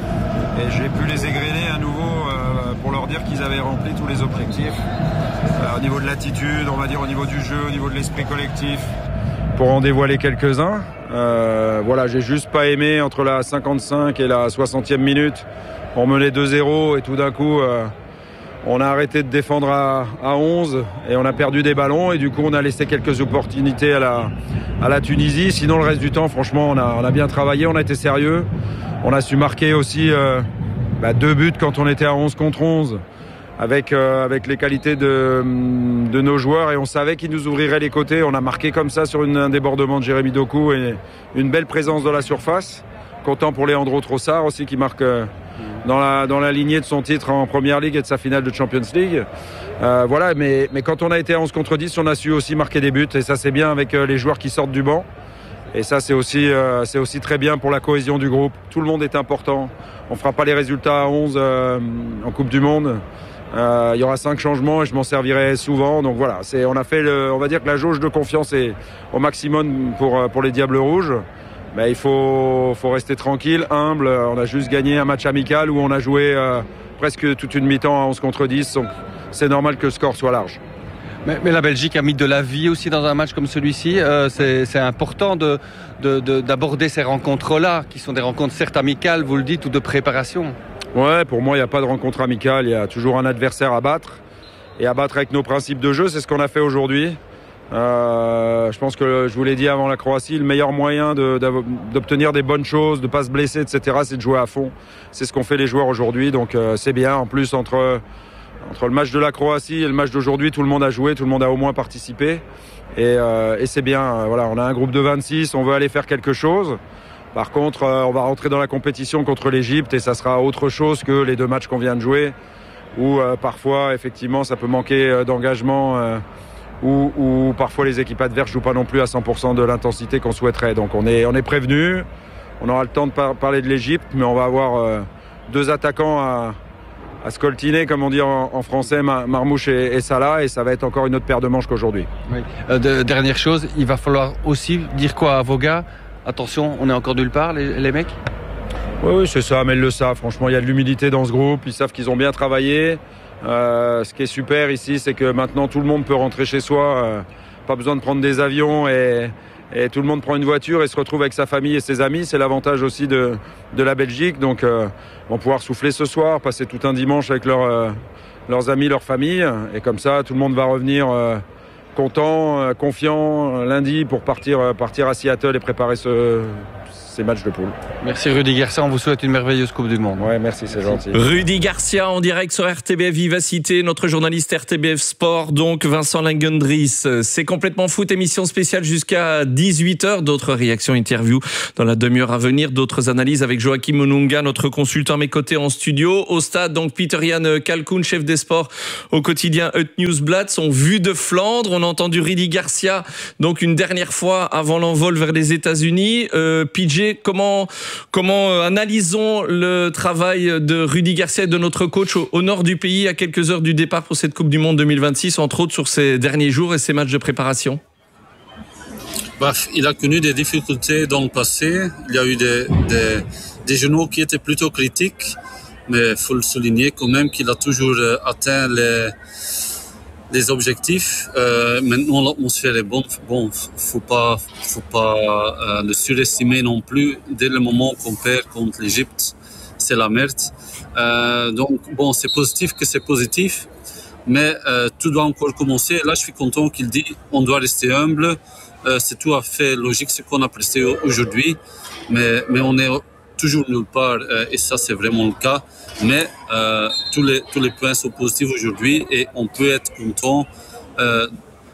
Et j'ai pu les égrener à nouveau euh, pour leur dire qu'ils avaient rempli tous les objectifs. Euh, au niveau de l'attitude, on va dire au niveau du jeu, au niveau de l'esprit collectif. Pour en dévoiler quelques-uns, euh, voilà, j'ai juste pas aimé entre la cinquante-cinq et la soixantième minute. On menait deux zéro et tout d'un coup, euh, on a arrêté de défendre à, à onze et on a perdu des ballons. Et du coup, on a laissé quelques opportunités à la, à la Tunisie. Sinon, le reste du temps, franchement, on a, on a bien travaillé, on a été sérieux. On a su marquer aussi euh, bah, deux buts quand on était à onze contre onze avec, euh, avec les qualités de, de nos joueurs et on savait qu'ils nous ouvriraient les côtés. On a marqué comme ça sur une, un débordement de Jérémy Doku et une belle présence dans la surface. Content pour Leandro Trossard aussi qui marque euh, dans, la, dans la lignée de son titre en Première Ligue et de sa finale de Champions League. Euh, voilà, mais, mais quand on a été à onze contre dix, on a su aussi marquer des buts et ça c'est bien avec euh, les joueurs qui sortent du banc. Et ça, c'est aussi, euh, c'est aussi très bien pour la cohésion du groupe. Tout le monde est important. On ne fera pas les résultats à onze euh, en Coupe du Monde. Euh, il y aura cinq changements et je m'en servirai souvent. Donc voilà, c'est, on a fait, le, on va dire que la jauge de confiance est au maximum pour, pour les Diables Rouges. Mais il faut, faut rester tranquille, humble. On a juste gagné un match amical où on a joué euh, presque toute une mi-temps à onze contre dix. Donc c'est normal que le score soit large. Mais, mais la Belgique a mis de la vie aussi dans un match comme celui-ci. Euh, c'est, c'est important de, de, de, d'aborder ces rencontres-là, qui sont des rencontres certes amicales, vous le dites, ou de préparation. Ouais, pour moi, il n'y a pas de rencontre amicale. Il y a toujours un adversaire à battre. Et à battre avec nos principes de jeu, c'est ce qu'on a fait aujourd'hui. Euh, je pense que, je vous l'ai dit avant la Croatie, le meilleur moyen de, d'obtenir des bonnes choses, de ne pas se blesser, et cetera, c'est de jouer à fond. C'est ce qu'ont fait les joueurs aujourd'hui. Donc euh, c'est bien. En plus, entre... Entre le match de la Croatie et le match d'aujourd'hui, tout le monde a joué, tout le monde a au moins participé. Et, euh, et c'est bien. Voilà, on a un groupe de vingt-six, on veut aller faire quelque chose. Par contre, euh, on va rentrer dans la compétition contre l'Égypte et ça sera autre chose que les deux matchs qu'on vient de jouer, où euh, parfois, effectivement, ça peut manquer euh, d'engagement, euh, où, où parfois les équipes adverses jouent pas non plus à cent pour cent de l'intensité qu'on souhaiterait. Donc on est, on est prévenus. On aura le temps de par- parler de l'Égypte, mais on va avoir euh, deux attaquants à à scoltiner, comme on dit en, en français, Marmouche et, et Salah, et ça va être encore une autre paire de manches qu'aujourd'hui. Oui. Euh, de, dernière chose, il va falloir aussi dire quoi à vos gars? Attention, on est encore nulle part, les, les mecs? Oui, oui, c'est ça, mais ils le savent. Franchement, il y a de l'humilité dans ce groupe, ils savent qu'ils ont bien travaillé. Euh, ce qui est super ici, c'est que maintenant tout le monde peut rentrer chez soi, euh, pas besoin de prendre des avions et... Et tout le monde prend une voiture et se retrouve avec sa famille et ses amis. C'est l'avantage aussi de, de la Belgique. Donc, euh, ils vont pouvoir souffler ce soir, passer tout un dimanche avec leur, euh, leurs amis, leur famille. Et comme ça, tout le monde va revenir euh, content, euh, confiant, lundi pour partir, euh, partir à Seattle et préparer ce, ces matchs de poule. Merci Rudy Garcia, on vous souhaite une merveilleuse Coupe du Monde. Ouais, merci, c'est gentil. Rudy Garcia en direct sur R T B F Vivacité, notre journaliste R T B F Sport, donc Vincent Langendries. C'est complètement foot, émission spéciale jusqu'à dix-huit heures. D'autres réactions, interviews dans la demi-heure à venir, d'autres analyses avec Joachim Monunga, notre consultant à mes côtés en studio. Au stade, donc Pieter-Jan Kalkoen, chef des sports au quotidien Het Nieuwsblad, son vu de Flandre. On a entendu Rudy Garcia, donc une dernière fois avant l'envol vers les États-Unis. Euh, P J, Comment, comment euh, analysons le travail de Rudy Garcia et de notre coach au, au nord du pays à quelques heures du départ pour cette Coupe du Monde deux mille vingt-six, entre autres sur ces derniers jours et ces matchs de préparation? Bref, il a connu des difficultés dans le passé. Il y a eu des, des, des genoux qui étaient plutôt critiques, mais il faut le souligner quand même qu'il a toujours atteint les... les objectifs. Euh, maintenant, l'atmosphère est bonne. Bon, faut pas, faut pas euh, le surestimer non plus. Dès le moment qu'on perd contre l'Égypte, c'est la merde. Euh, donc, bon, c'est positif que c'est positif, mais euh, tout doit encore commencer. Là, je suis content qu'il dit on doit rester humble. Euh, c'est tout à fait logique ce qu'on a presté aujourd'hui, mais, mais on est toujours nulle part, euh, et ça, c'est vraiment le cas. Mais euh, tous, les, tous les points sont positifs aujourd'hui et on peut être content euh,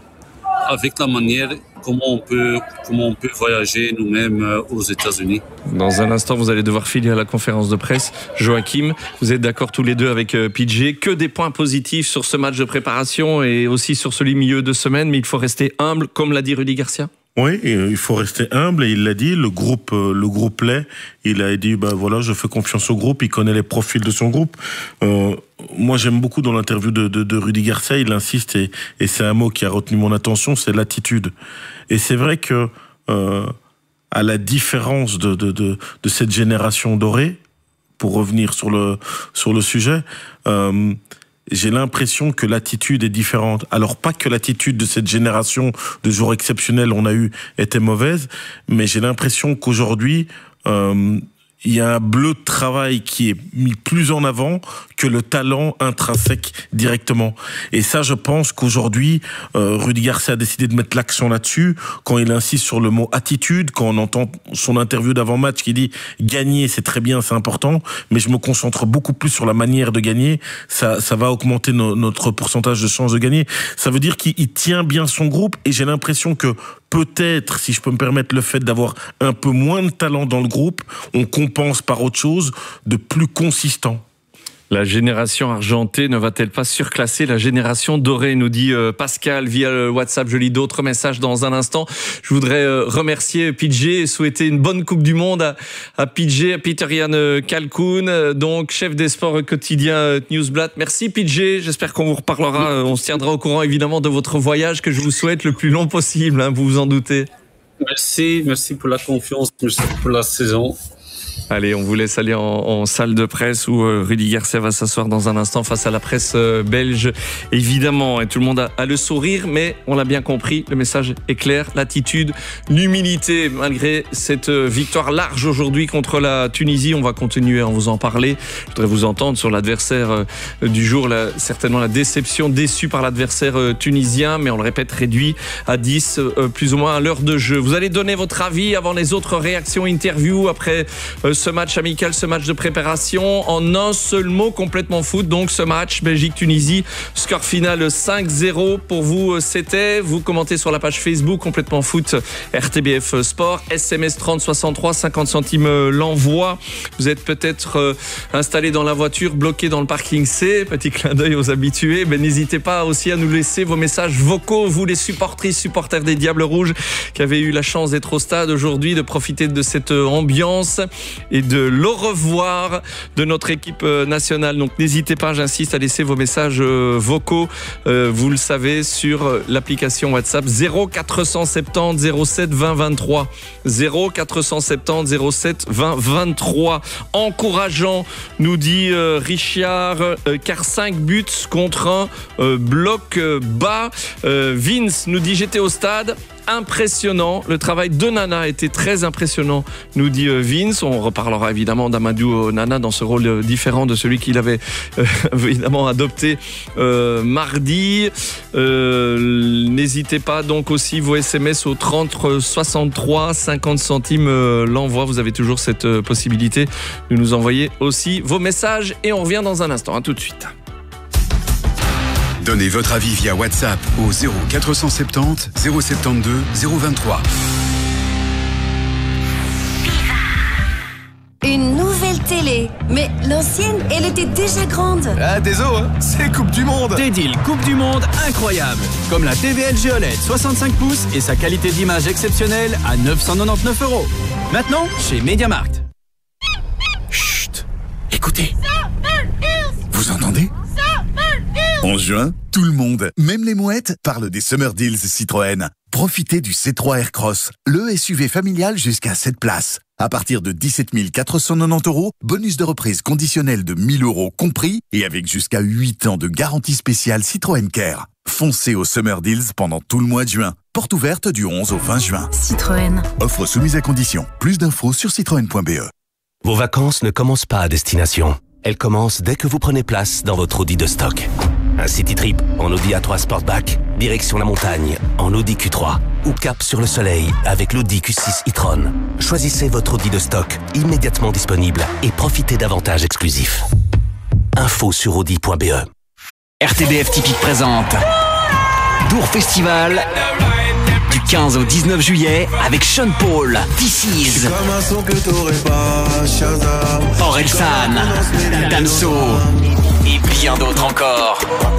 avec la manière comment on peut, comment on peut voyager nous-mêmes euh, aux États-Unis. Dans un instant, vous allez devoir filer à la conférence de presse. Joachim, vous êtes d'accord tous les deux avec euh, P J. Que des points positifs sur ce match de préparation et aussi sur ce milieu de semaine, mais il faut rester humble, comme l'a dit Rudy Garcia. Oui, il faut rester humble et il l'a dit, le groupe, le groupe l'est. Il a dit, ben voilà, je fais confiance au groupe, il connaît les profils de son groupe. Euh, moi, j'aime beaucoup dans l'interview de, de, de Rudy Garcia, il insiste et, et c'est un mot qui a retenu mon attention, c'est l'attitude. Et c'est vrai que, euh, à la différence de, de, de, de cette génération dorée, pour revenir sur le, sur le sujet, euh, j'ai l'impression que l'attitude est différente. Alors, pas que l'attitude de cette génération de joueurs exceptionnels on a eu était mauvaise, mais j'ai l'impression qu'aujourd'hui, euh, il y a un bleu de travail qui est mis plus en avant que le talent intrinsèque directement. Et ça, je pense qu'aujourd'hui, euh, Rudy Garcia a décidé de mettre l'accent là-dessus, quand il insiste sur le mot attitude, quand on entend son interview d'avant-match qui dit « gagner, c'est très bien, c'est important, mais je me concentre beaucoup plus sur la manière de gagner, ça, ça va augmenter no, notre pourcentage de chances de gagner ». Ça veut dire qu'il tient bien son groupe, et j'ai l'impression que peut-être, si je peux me permettre, le fait d'avoir un peu moins de talent dans le groupe, on compense par autre chose de plus consistant. La génération argentée ne va-t-elle pas surclasser la génération dorée, nous dit Pascal via le WhatsApp. Je lis d'autres messages dans un instant. Je voudrais remercier P J et souhaiter une bonne Coupe du Monde à, à P J, à Pieter-Jan Kalkoen, donc chef des sports quotidiens Nieuwsblad. Merci P J, j'espère qu'on vous reparlera. On se tiendra au courant évidemment de votre voyage que je vous souhaite le plus long possible, hein, vous vous en doutez. Merci, merci pour la confiance, merci pour la saison. Allez, on vous laisse aller en, en salle de presse où euh, Rudy Garcia va s'asseoir dans un instant face à la presse euh, belge. Évidemment, et tout le monde a, a le sourire, mais on l'a bien compris, le message est clair. L'attitude, l'humilité, malgré cette euh, victoire large aujourd'hui contre la Tunisie. On va continuer à vous en parler. Je voudrais vous entendre sur l'adversaire euh, du jour, la, certainement la déception, déçue par l'adversaire euh, tunisien, mais on le répète, réduit à dix, euh, plus ou moins à l'heure de jeu. Vous allez donner votre avis avant les autres réactions, interviews, après euh, ce match amical, ce match de préparation. En un seul mot, complètement foot. Donc ce match Belgique-Tunisie, score final cinq zéro. Pour vous, c'était. Vous commentez sur la page Facebook complètement foot R T B F Sport. S M S trente soixante-trois, cinquante centimes l'envoi. Vous êtes peut-être euh, installé dans la voiture, bloqué dans le parking C. Petit clin d'œil aux habitués. Ben, n'hésitez pas aussi à nous laisser vos messages vocaux, vous les supportrices, supporters des Diables Rouges qui avez eu la chance d'être au stade aujourd'hui, de profiter de cette ambiance et de l'au revoir de notre équipe nationale. Donc n'hésitez pas, j'insiste, à laisser vos messages vocaux, euh, vous le savez, sur l'application WhatsApp zéro quatre cent soixante-dix zéro sept vingt vingt-trois. zéro quatre cent soixante-dix zéro sept vingt vingt-trois. Encourageant, nous dit euh, Richard, euh, car cinq buts contre un euh, bloc euh, bas. Euh, Vince nous dit j'étais au stade. Impressionnant, le travail de Nana était très impressionnant, nous dit Vince. On reparlera évidemment d'Amadou Nana dans ce rôle différent de celui qu'il avait euh, évidemment adopté euh, mardi. Euh, n'hésitez pas donc aussi vos S M S au trente soixante-trois, cinquante centimes euh, l'envoi. Vous avez toujours cette euh, possibilité de nous envoyer aussi vos messages et on revient dans un instant. À tout de suite. Donnez votre avis via WhatsApp au zéro quatre cent soixante-dix zéro soixante-douze zéro vingt-trois. Une nouvelle télé, mais l'ancienne, elle était déjà grande. Ah, désolé, hein, c'est Coupe du Monde. Des deals Coupe du Monde incroyables, comme la T V L G O L E D soixante-cinq pouces et sa qualité d'image exceptionnelle à neuf cent quatre-vingt-dix-neuf euros. Maintenant, chez MediaMarkt. Chut, écoutez. Vous entendez ? En juin, tout le monde, même les mouettes, parle des Summer Deals Citroën. Profitez du C trois Aircross, le S U V familial jusqu'à sept places. À partir de dix-sept mille quatre cent quatre-vingt-dix euros, bonus de reprise conditionnel de mille euros compris et avec jusqu'à huit ans de garantie spéciale Citroën Care. Foncez au Summer Deals pendant tout le mois de juin. Porte ouverte du onze au vingt juin. Citroën. Offre soumise à condition. Plus d'infos sur citroën point b e. Vos vacances ne commencent pas à destination. Elles commencent dès que vous prenez place dans votre Audi de stock. Un city trip en Audi A trois Sportback, direction la montagne en Audi Q trois ou cap sur le soleil avec l'Audi Q six e-tron. Choisissez votre Audi de stock immédiatement disponible et profitez d'avantages exclusifs. Info sur audi point b e. R T B F Typique présente Dour Festival du quinze au dix-neuf juillet avec Sean Paul, This Is, Orelsan, Damso et bien d'autres encore.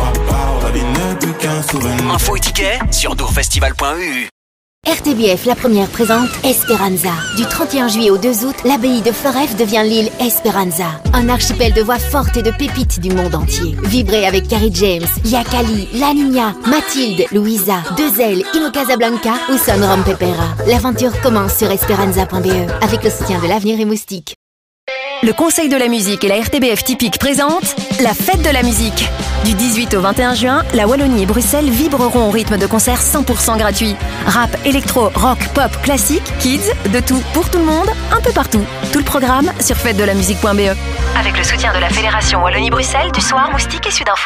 Info et tickets sur dourfestival point e u. R T B F, la première, présente Esperanza. Du trente et un juillet au deux août, l'abbaye de Foref devient l'île Esperanza. Un archipel de voix fortes et de pépites du monde entier. Vibrez avec Carrie James, Yakali, La Niña, Mathilde, Louisa, Dezel, Ino Casablanca ou Son Rom Pepera. L'aventure commence sur esperanza point b e avec le soutien de l'Avenir et Moustique. Le Conseil de la musique et la R T B F Typique présentent la fête de la musique. Du dix-huit au vingt et un juin, la Wallonie et Bruxelles vibreront au rythme de concerts cent pour cent gratuits. Rap, électro, rock, pop, classique, kids, de tout pour tout le monde, un peu partout. Tout le programme sur fête de la musique point b e. Avec le soutien de la Fédération Wallonie-Bruxelles, du Soir, Moustique et Sudinfo.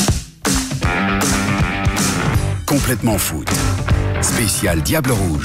Complètement foot. Spécial Diable Rouge.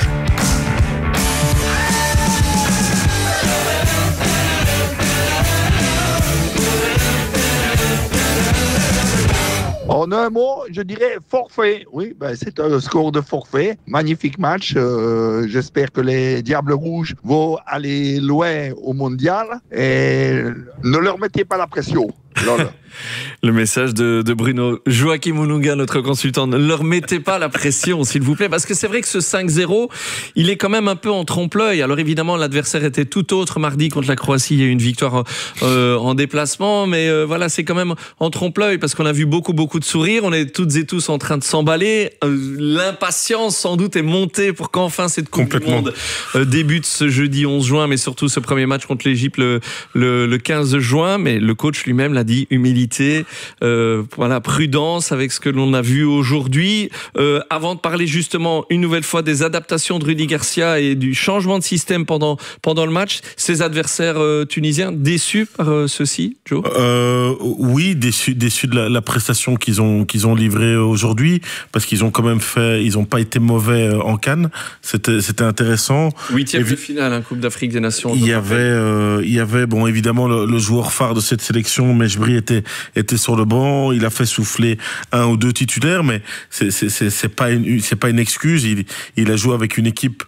En un mot, je dirais forfait. Oui, ben c'est un score de forfait. Magnifique match. Euh, j'espère que les Diables Rouges vont aller loin au mondial et ne leur mettez pas la pression. Lol. Le message de, de Bruno. Joachim Ounouga, notre consultant, ne leur mettez pas la pression, s'il vous plaît, parce que c'est vrai que ce cinq zéro, il est quand même un peu en trompe-l'œil. Alors évidemment, l'adversaire était tout autre mardi contre la Croatie. Il y a eu une victoire euh, en déplacement, mais euh, voilà, c'est quand même en trompe-l'œil parce qu'on a vu beaucoup, beaucoup de sourires. On est toutes et tous en train de s'emballer. Euh, l'impatience, sans doute, est montée pour qu'enfin cette Coupe du Monde euh, débute ce jeudi onze juin, mais surtout ce premier match contre l'Égypte le, le, le quinze juin. Mais le coach lui-même l'a dit, humilité. Euh, voilà, prudence avec ce que l'on a vu aujourd'hui. Euh, avant de parler justement une nouvelle fois des adaptations de Rudy Garcia et du changement de système pendant, pendant le match, ces adversaires euh, tunisiens déçus par euh, ceci, Joe euh, Oui, déçus, déçus de la, la prestation qu'ils ont, qu'ils ont livrée aujourd'hui, parce qu'ils ont quand même fait, ils n'ont pas été mauvais en CAN. C'était, c'était intéressant. Huitième de finale, hein, Coupe d'Afrique des Nations. Il y avait, euh, il y avait, bon, évidemment, le, le joueur phare de cette sélection, Mejbri, était était sur le banc, il a fait souffler un ou deux titulaires, mais c'est c'est c'est, c'est pas une c'est pas une excuse. Il il a joué avec une équipe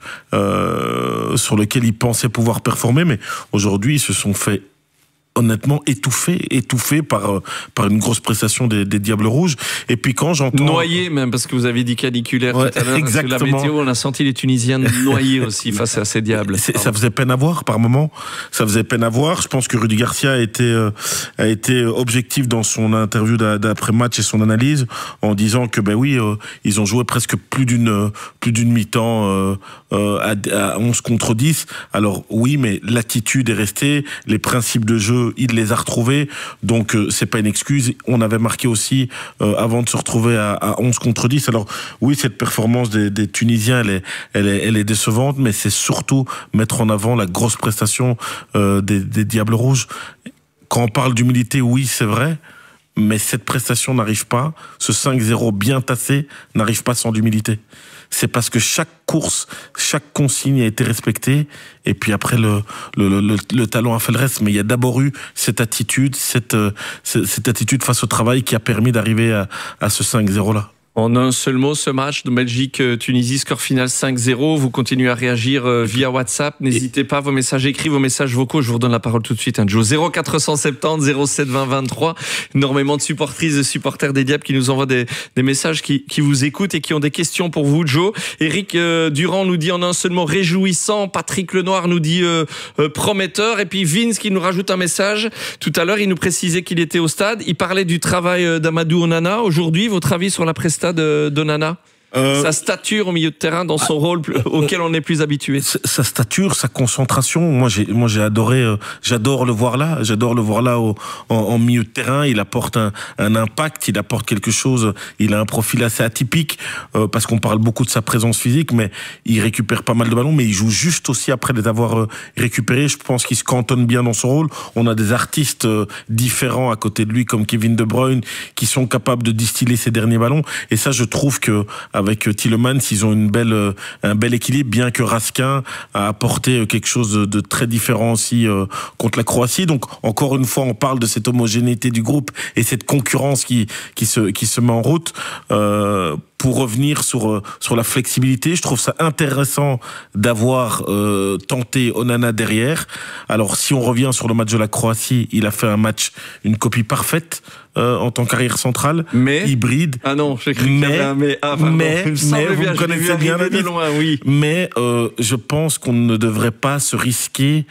euh, sur laquelle il pensait pouvoir performer, mais aujourd'hui ils se sont fait honnêtement étouffé, étouffé par euh, par une grosse prestation des, des Diables Rouges. Et puis quand j'entends noyé même, parce que vous avez dit caniculaire ouais, tout à l'heure, exactement. Parce que la météo, on a senti les Tunisiens noyés aussi face à ces Diables. C'est, ça faisait peine à voir par moment. Ça faisait peine à voir. Je pense que Rudy Garcia a été euh, a été objectif dans son interview d'après match et son analyse en disant que ben oui, euh, ils ont joué presque plus d'une plus d'une mi-temps euh, euh, à, à onze contre dix. Alors oui, mais l'attitude est restée, les principes de jeu il les a retrouvés, donc euh, c'est pas une excuse. On avait marqué aussi euh, avant de se retrouver à, à onze contre dix. Alors oui, cette performance des, des Tunisiens, elle est, elle est, elle est décevante, mais c'est surtout mettre en avant la grosse prestation euh, des, des Diables Rouges. Quand on parle d'humilité, oui, c'est vrai, mais cette prestation n'arrive pas, ce cinq zéro bien tassé n'arrive pas sans l'humilité. C'est parce que chaque course, chaque consigne a été respectée, et puis après le, le, le, le talent a fait le reste. Mais il y a d'abord eu cette attitude, cette, cette attitude face au travail qui a permis d'arriver à, à ce cinq zéro là. En un seul mot, ce match de Belgique-Tunisie, score final cinq zéro. Vous continuez à réagir via WhatsApp. N'hésitez pas, vos messages écrits, vos messages vocaux. Je vous redonne la parole tout de suite, hein, Joe. zéro quatre cent soixante-dix zéro sept vingt vingt-trois. Énormément de supportrices et supporters des Diables qui nous envoient des, des messages, qui, qui vous écoutent et qui ont des questions pour vous, Joe. Eric euh, Durand nous dit en un seul mot réjouissant. Patrick Lenoir nous dit euh, euh, prometteur. Et puis Vince qui nous rajoute un message. Tout à l'heure, il nous précisait qu'il était au stade. Il parlait du travail d'Amadou Onana. Aujourd'hui, votre avis sur la prestation de Onana? Euh, sa stature au milieu de terrain dans son ah, rôle auquel on est plus habitué. Sa stature, sa concentration. Moi, j'ai, moi, j'ai adoré. Euh, j'adore le voir là. J'adore le voir là au, en, en milieu de terrain. Il apporte un, un impact. Il apporte quelque chose. Il a un profil assez atypique euh, parce qu'on parle beaucoup de sa présence physique, mais il récupère pas mal de ballons. Mais il joue juste aussi après les avoir euh, récupérés. Je pense qu'il se cantonne bien dans son rôle. On a des artistes euh, différents à côté de lui, comme Kevin De Bruyne, qui sont capables de distiller ces derniers ballons. Et ça, je trouve que avec Tielemans, ils ont une belle, un bel équilibre, bien que Raskin a apporté quelque chose de très différent aussi contre la Croatie. Donc, encore une fois, on parle de cette homogénéité du groupe et cette concurrence qui, qui, se, qui se met en route. Euh, Pour revenir sur sur la flexibilité, je trouve ça intéressant d'avoir euh, tenté Onana derrière. Alors si on revient sur le match de la Croatie, il a fait un match, une copie parfaite euh, en tant qu'arrière central, mais hybride. Ah non, j'ai cru mais, qu'il y avait un mais. Ah, pardon, mais, mais vous bien, me connaissez bien la de loin, oui. Mais euh, je pense qu'on ne devrait pas se risquer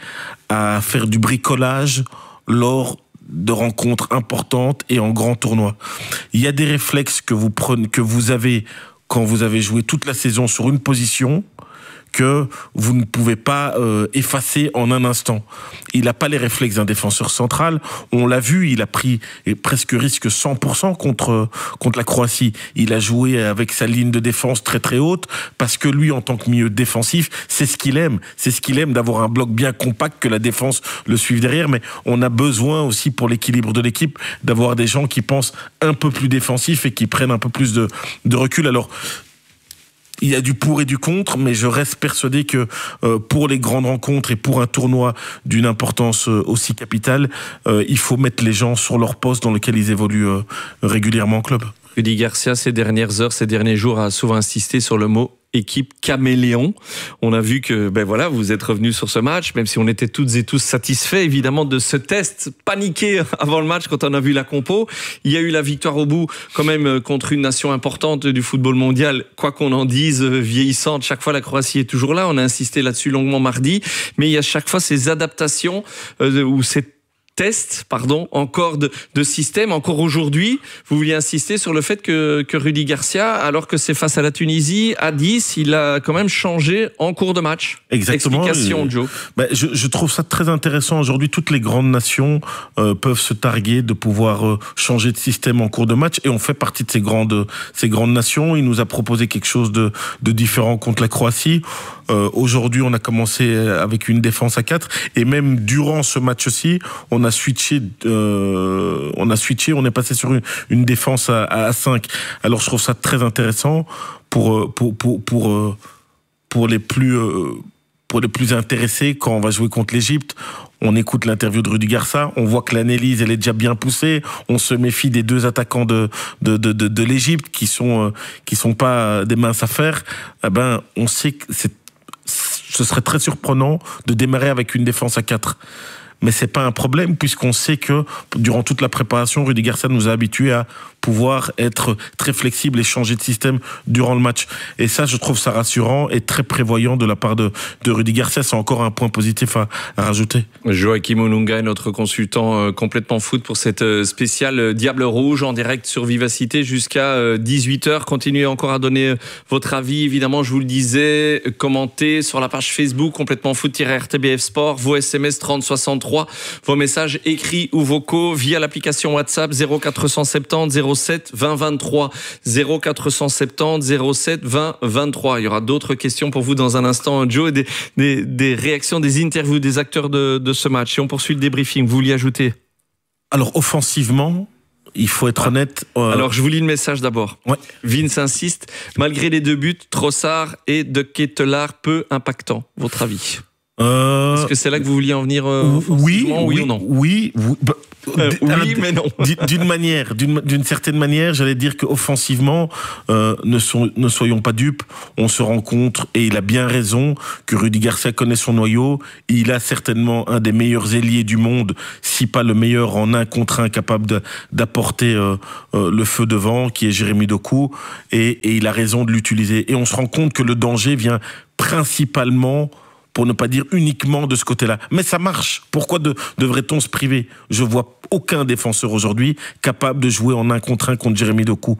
à faire du bricolage lors de rencontres importantes et en grands tournois. Il y a des réflexes que vous prenez, que vous avez quand vous avez joué toute la saison sur une position, que vous ne pouvez pas euh, effacer en un instant. Il n'a pas les réflexes d'un défenseur central. On l'a vu, il a pris presque risque cent pour cent contre, contre la Croatie. Il a joué avec sa ligne de défense très très haute parce que lui, en tant que milieu défensif, c'est ce qu'il aime. C'est ce qu'il aime, d'avoir un bloc bien compact, que la défense le suive derrière. Mais on a besoin aussi, pour l'équilibre de l'équipe, d'avoir des gens qui pensent un peu plus défensif et qui prennent un peu plus de, de recul. Alors, il y a du pour et du contre, mais je reste persuadé que euh, pour les grandes rencontres et pour un tournoi d'une importance euh, aussi capitale, euh, il faut mettre les gens sur leur poste dans lequel ils évoluent euh, régulièrement en club. Rudy Garcia, ces dernières heures, ces derniers jours, a souvent insisté sur le mot équipe caméléon. On a vu que, ben voilà, vous êtes revenus sur ce match, même si on était toutes et tous satisfaits, évidemment, de ce test paniqué avant le match quand on a vu la compo. Il y a eu la victoire au bout, quand même, contre une nation importante du football mondial, quoi qu'on en dise, vieillissante. Chaque fois, la Croatie est toujours là. On a insisté là-dessus longuement mardi. Mais il y a chaque fois ces adaptations euh, ou ces test, pardon, encore de, de système. Encore aujourd'hui, vous vouliez insister sur le fait que, que Rudy Garcia, alors que c'est face à la Tunisie, à dix, il a quand même changé en cours de match. Exactement. Explication, euh, Joe. Ben, je, je trouve ça très intéressant. Aujourd'hui, toutes les grandes nations euh, peuvent se targuer de pouvoir euh, changer de système en cours de match, et on fait partie de ces grandes, ces grandes nations. Il nous a proposé quelque chose de, de différent contre la Croatie. Euh, aujourd'hui, on a commencé avec une défense à quatre, et même durant ce match-ci, on a switché, euh, on a switché, on est passé sur une, une défense à, à cinq. Alors, je trouve ça très intéressant pour pour pour pour pour les plus pour les plus intéressés quand on va jouer contre l'Égypte. On écoute l'interview de Rudy Garcia, on voit que l'analyse elle est déjà bien poussée. On se méfie des deux attaquants de de de de, de l'Égypte qui sont qui sont pas des minces affaires. Eh ben, on sait que c'est ce serait très surprenant de démarrer avec une défense à quatre. Mais c'est pas un problème, puisqu'on sait que durant toute la préparation, Rudy Garcia nous a habitués à pouvoir être très flexible et changer de système durant le match. Et ça, je trouve ça rassurant et très prévoyant de la part de, de Rudy Garcia. C'est encore un point positif à, à rajouter. Joachim Olunga est notre consultant euh, complètement foot pour cette euh, spéciale euh, Diable Rouge en direct sur Vivacité jusqu'à euh, dix-huit heures. Continuez encore à donner euh, votre avis. Évidemment, je vous le disais, euh, commentez sur la page Facebook complètement foot-R T B F Sport, vos S M S trente soixante-trois, vos messages écrits ou vocaux via l'application WhatsApp zéro quatre cent soixante-dix zéro sept vingt vingt-trois, zéro quatre cent soixante-dix zéro sept vingt vingt-trois. Il y aura d'autres questions pour vous dans un instant, Joe, et des, des, des réactions, des interviews des acteurs de, de ce match. Et on poursuit le débriefing. Vous vouliez ajouter? Alors, offensivement, il faut être ah. honnête. Euh... Alors, je vous lis le message d'abord. Ouais. Vince insiste. Malgré les deux buts, Trossard et De Ketelaar peu impactants. Votre avis? Euh... Est-ce que c'est là que vous vouliez en venir euh, oui, oui, oui ou non? Oui, oui, bah, euh, oui mais non. D'une manière, d'une, d'une certaine manière, j'allais dire qu'offensivement, euh, ne, sont, ne soyons pas dupes. On se rend compte, et il a bien raison, que Rudy Garcia connaît son noyau. Il a certainement un des meilleurs ailiers du monde, si pas le meilleur en un contre un, capable de, d'apporter euh, euh, le feu devant, qui est Jérémy Doku, et, et il a raison de l'utiliser. Et on se rend compte que le danger vient principalement, pour ne pas dire uniquement, de ce côté-là. Mais ça marche. Pourquoi de, devrait-on se priver? Je vois aucun défenseur aujourd'hui capable de jouer en un contre un contre Jérémy Doku.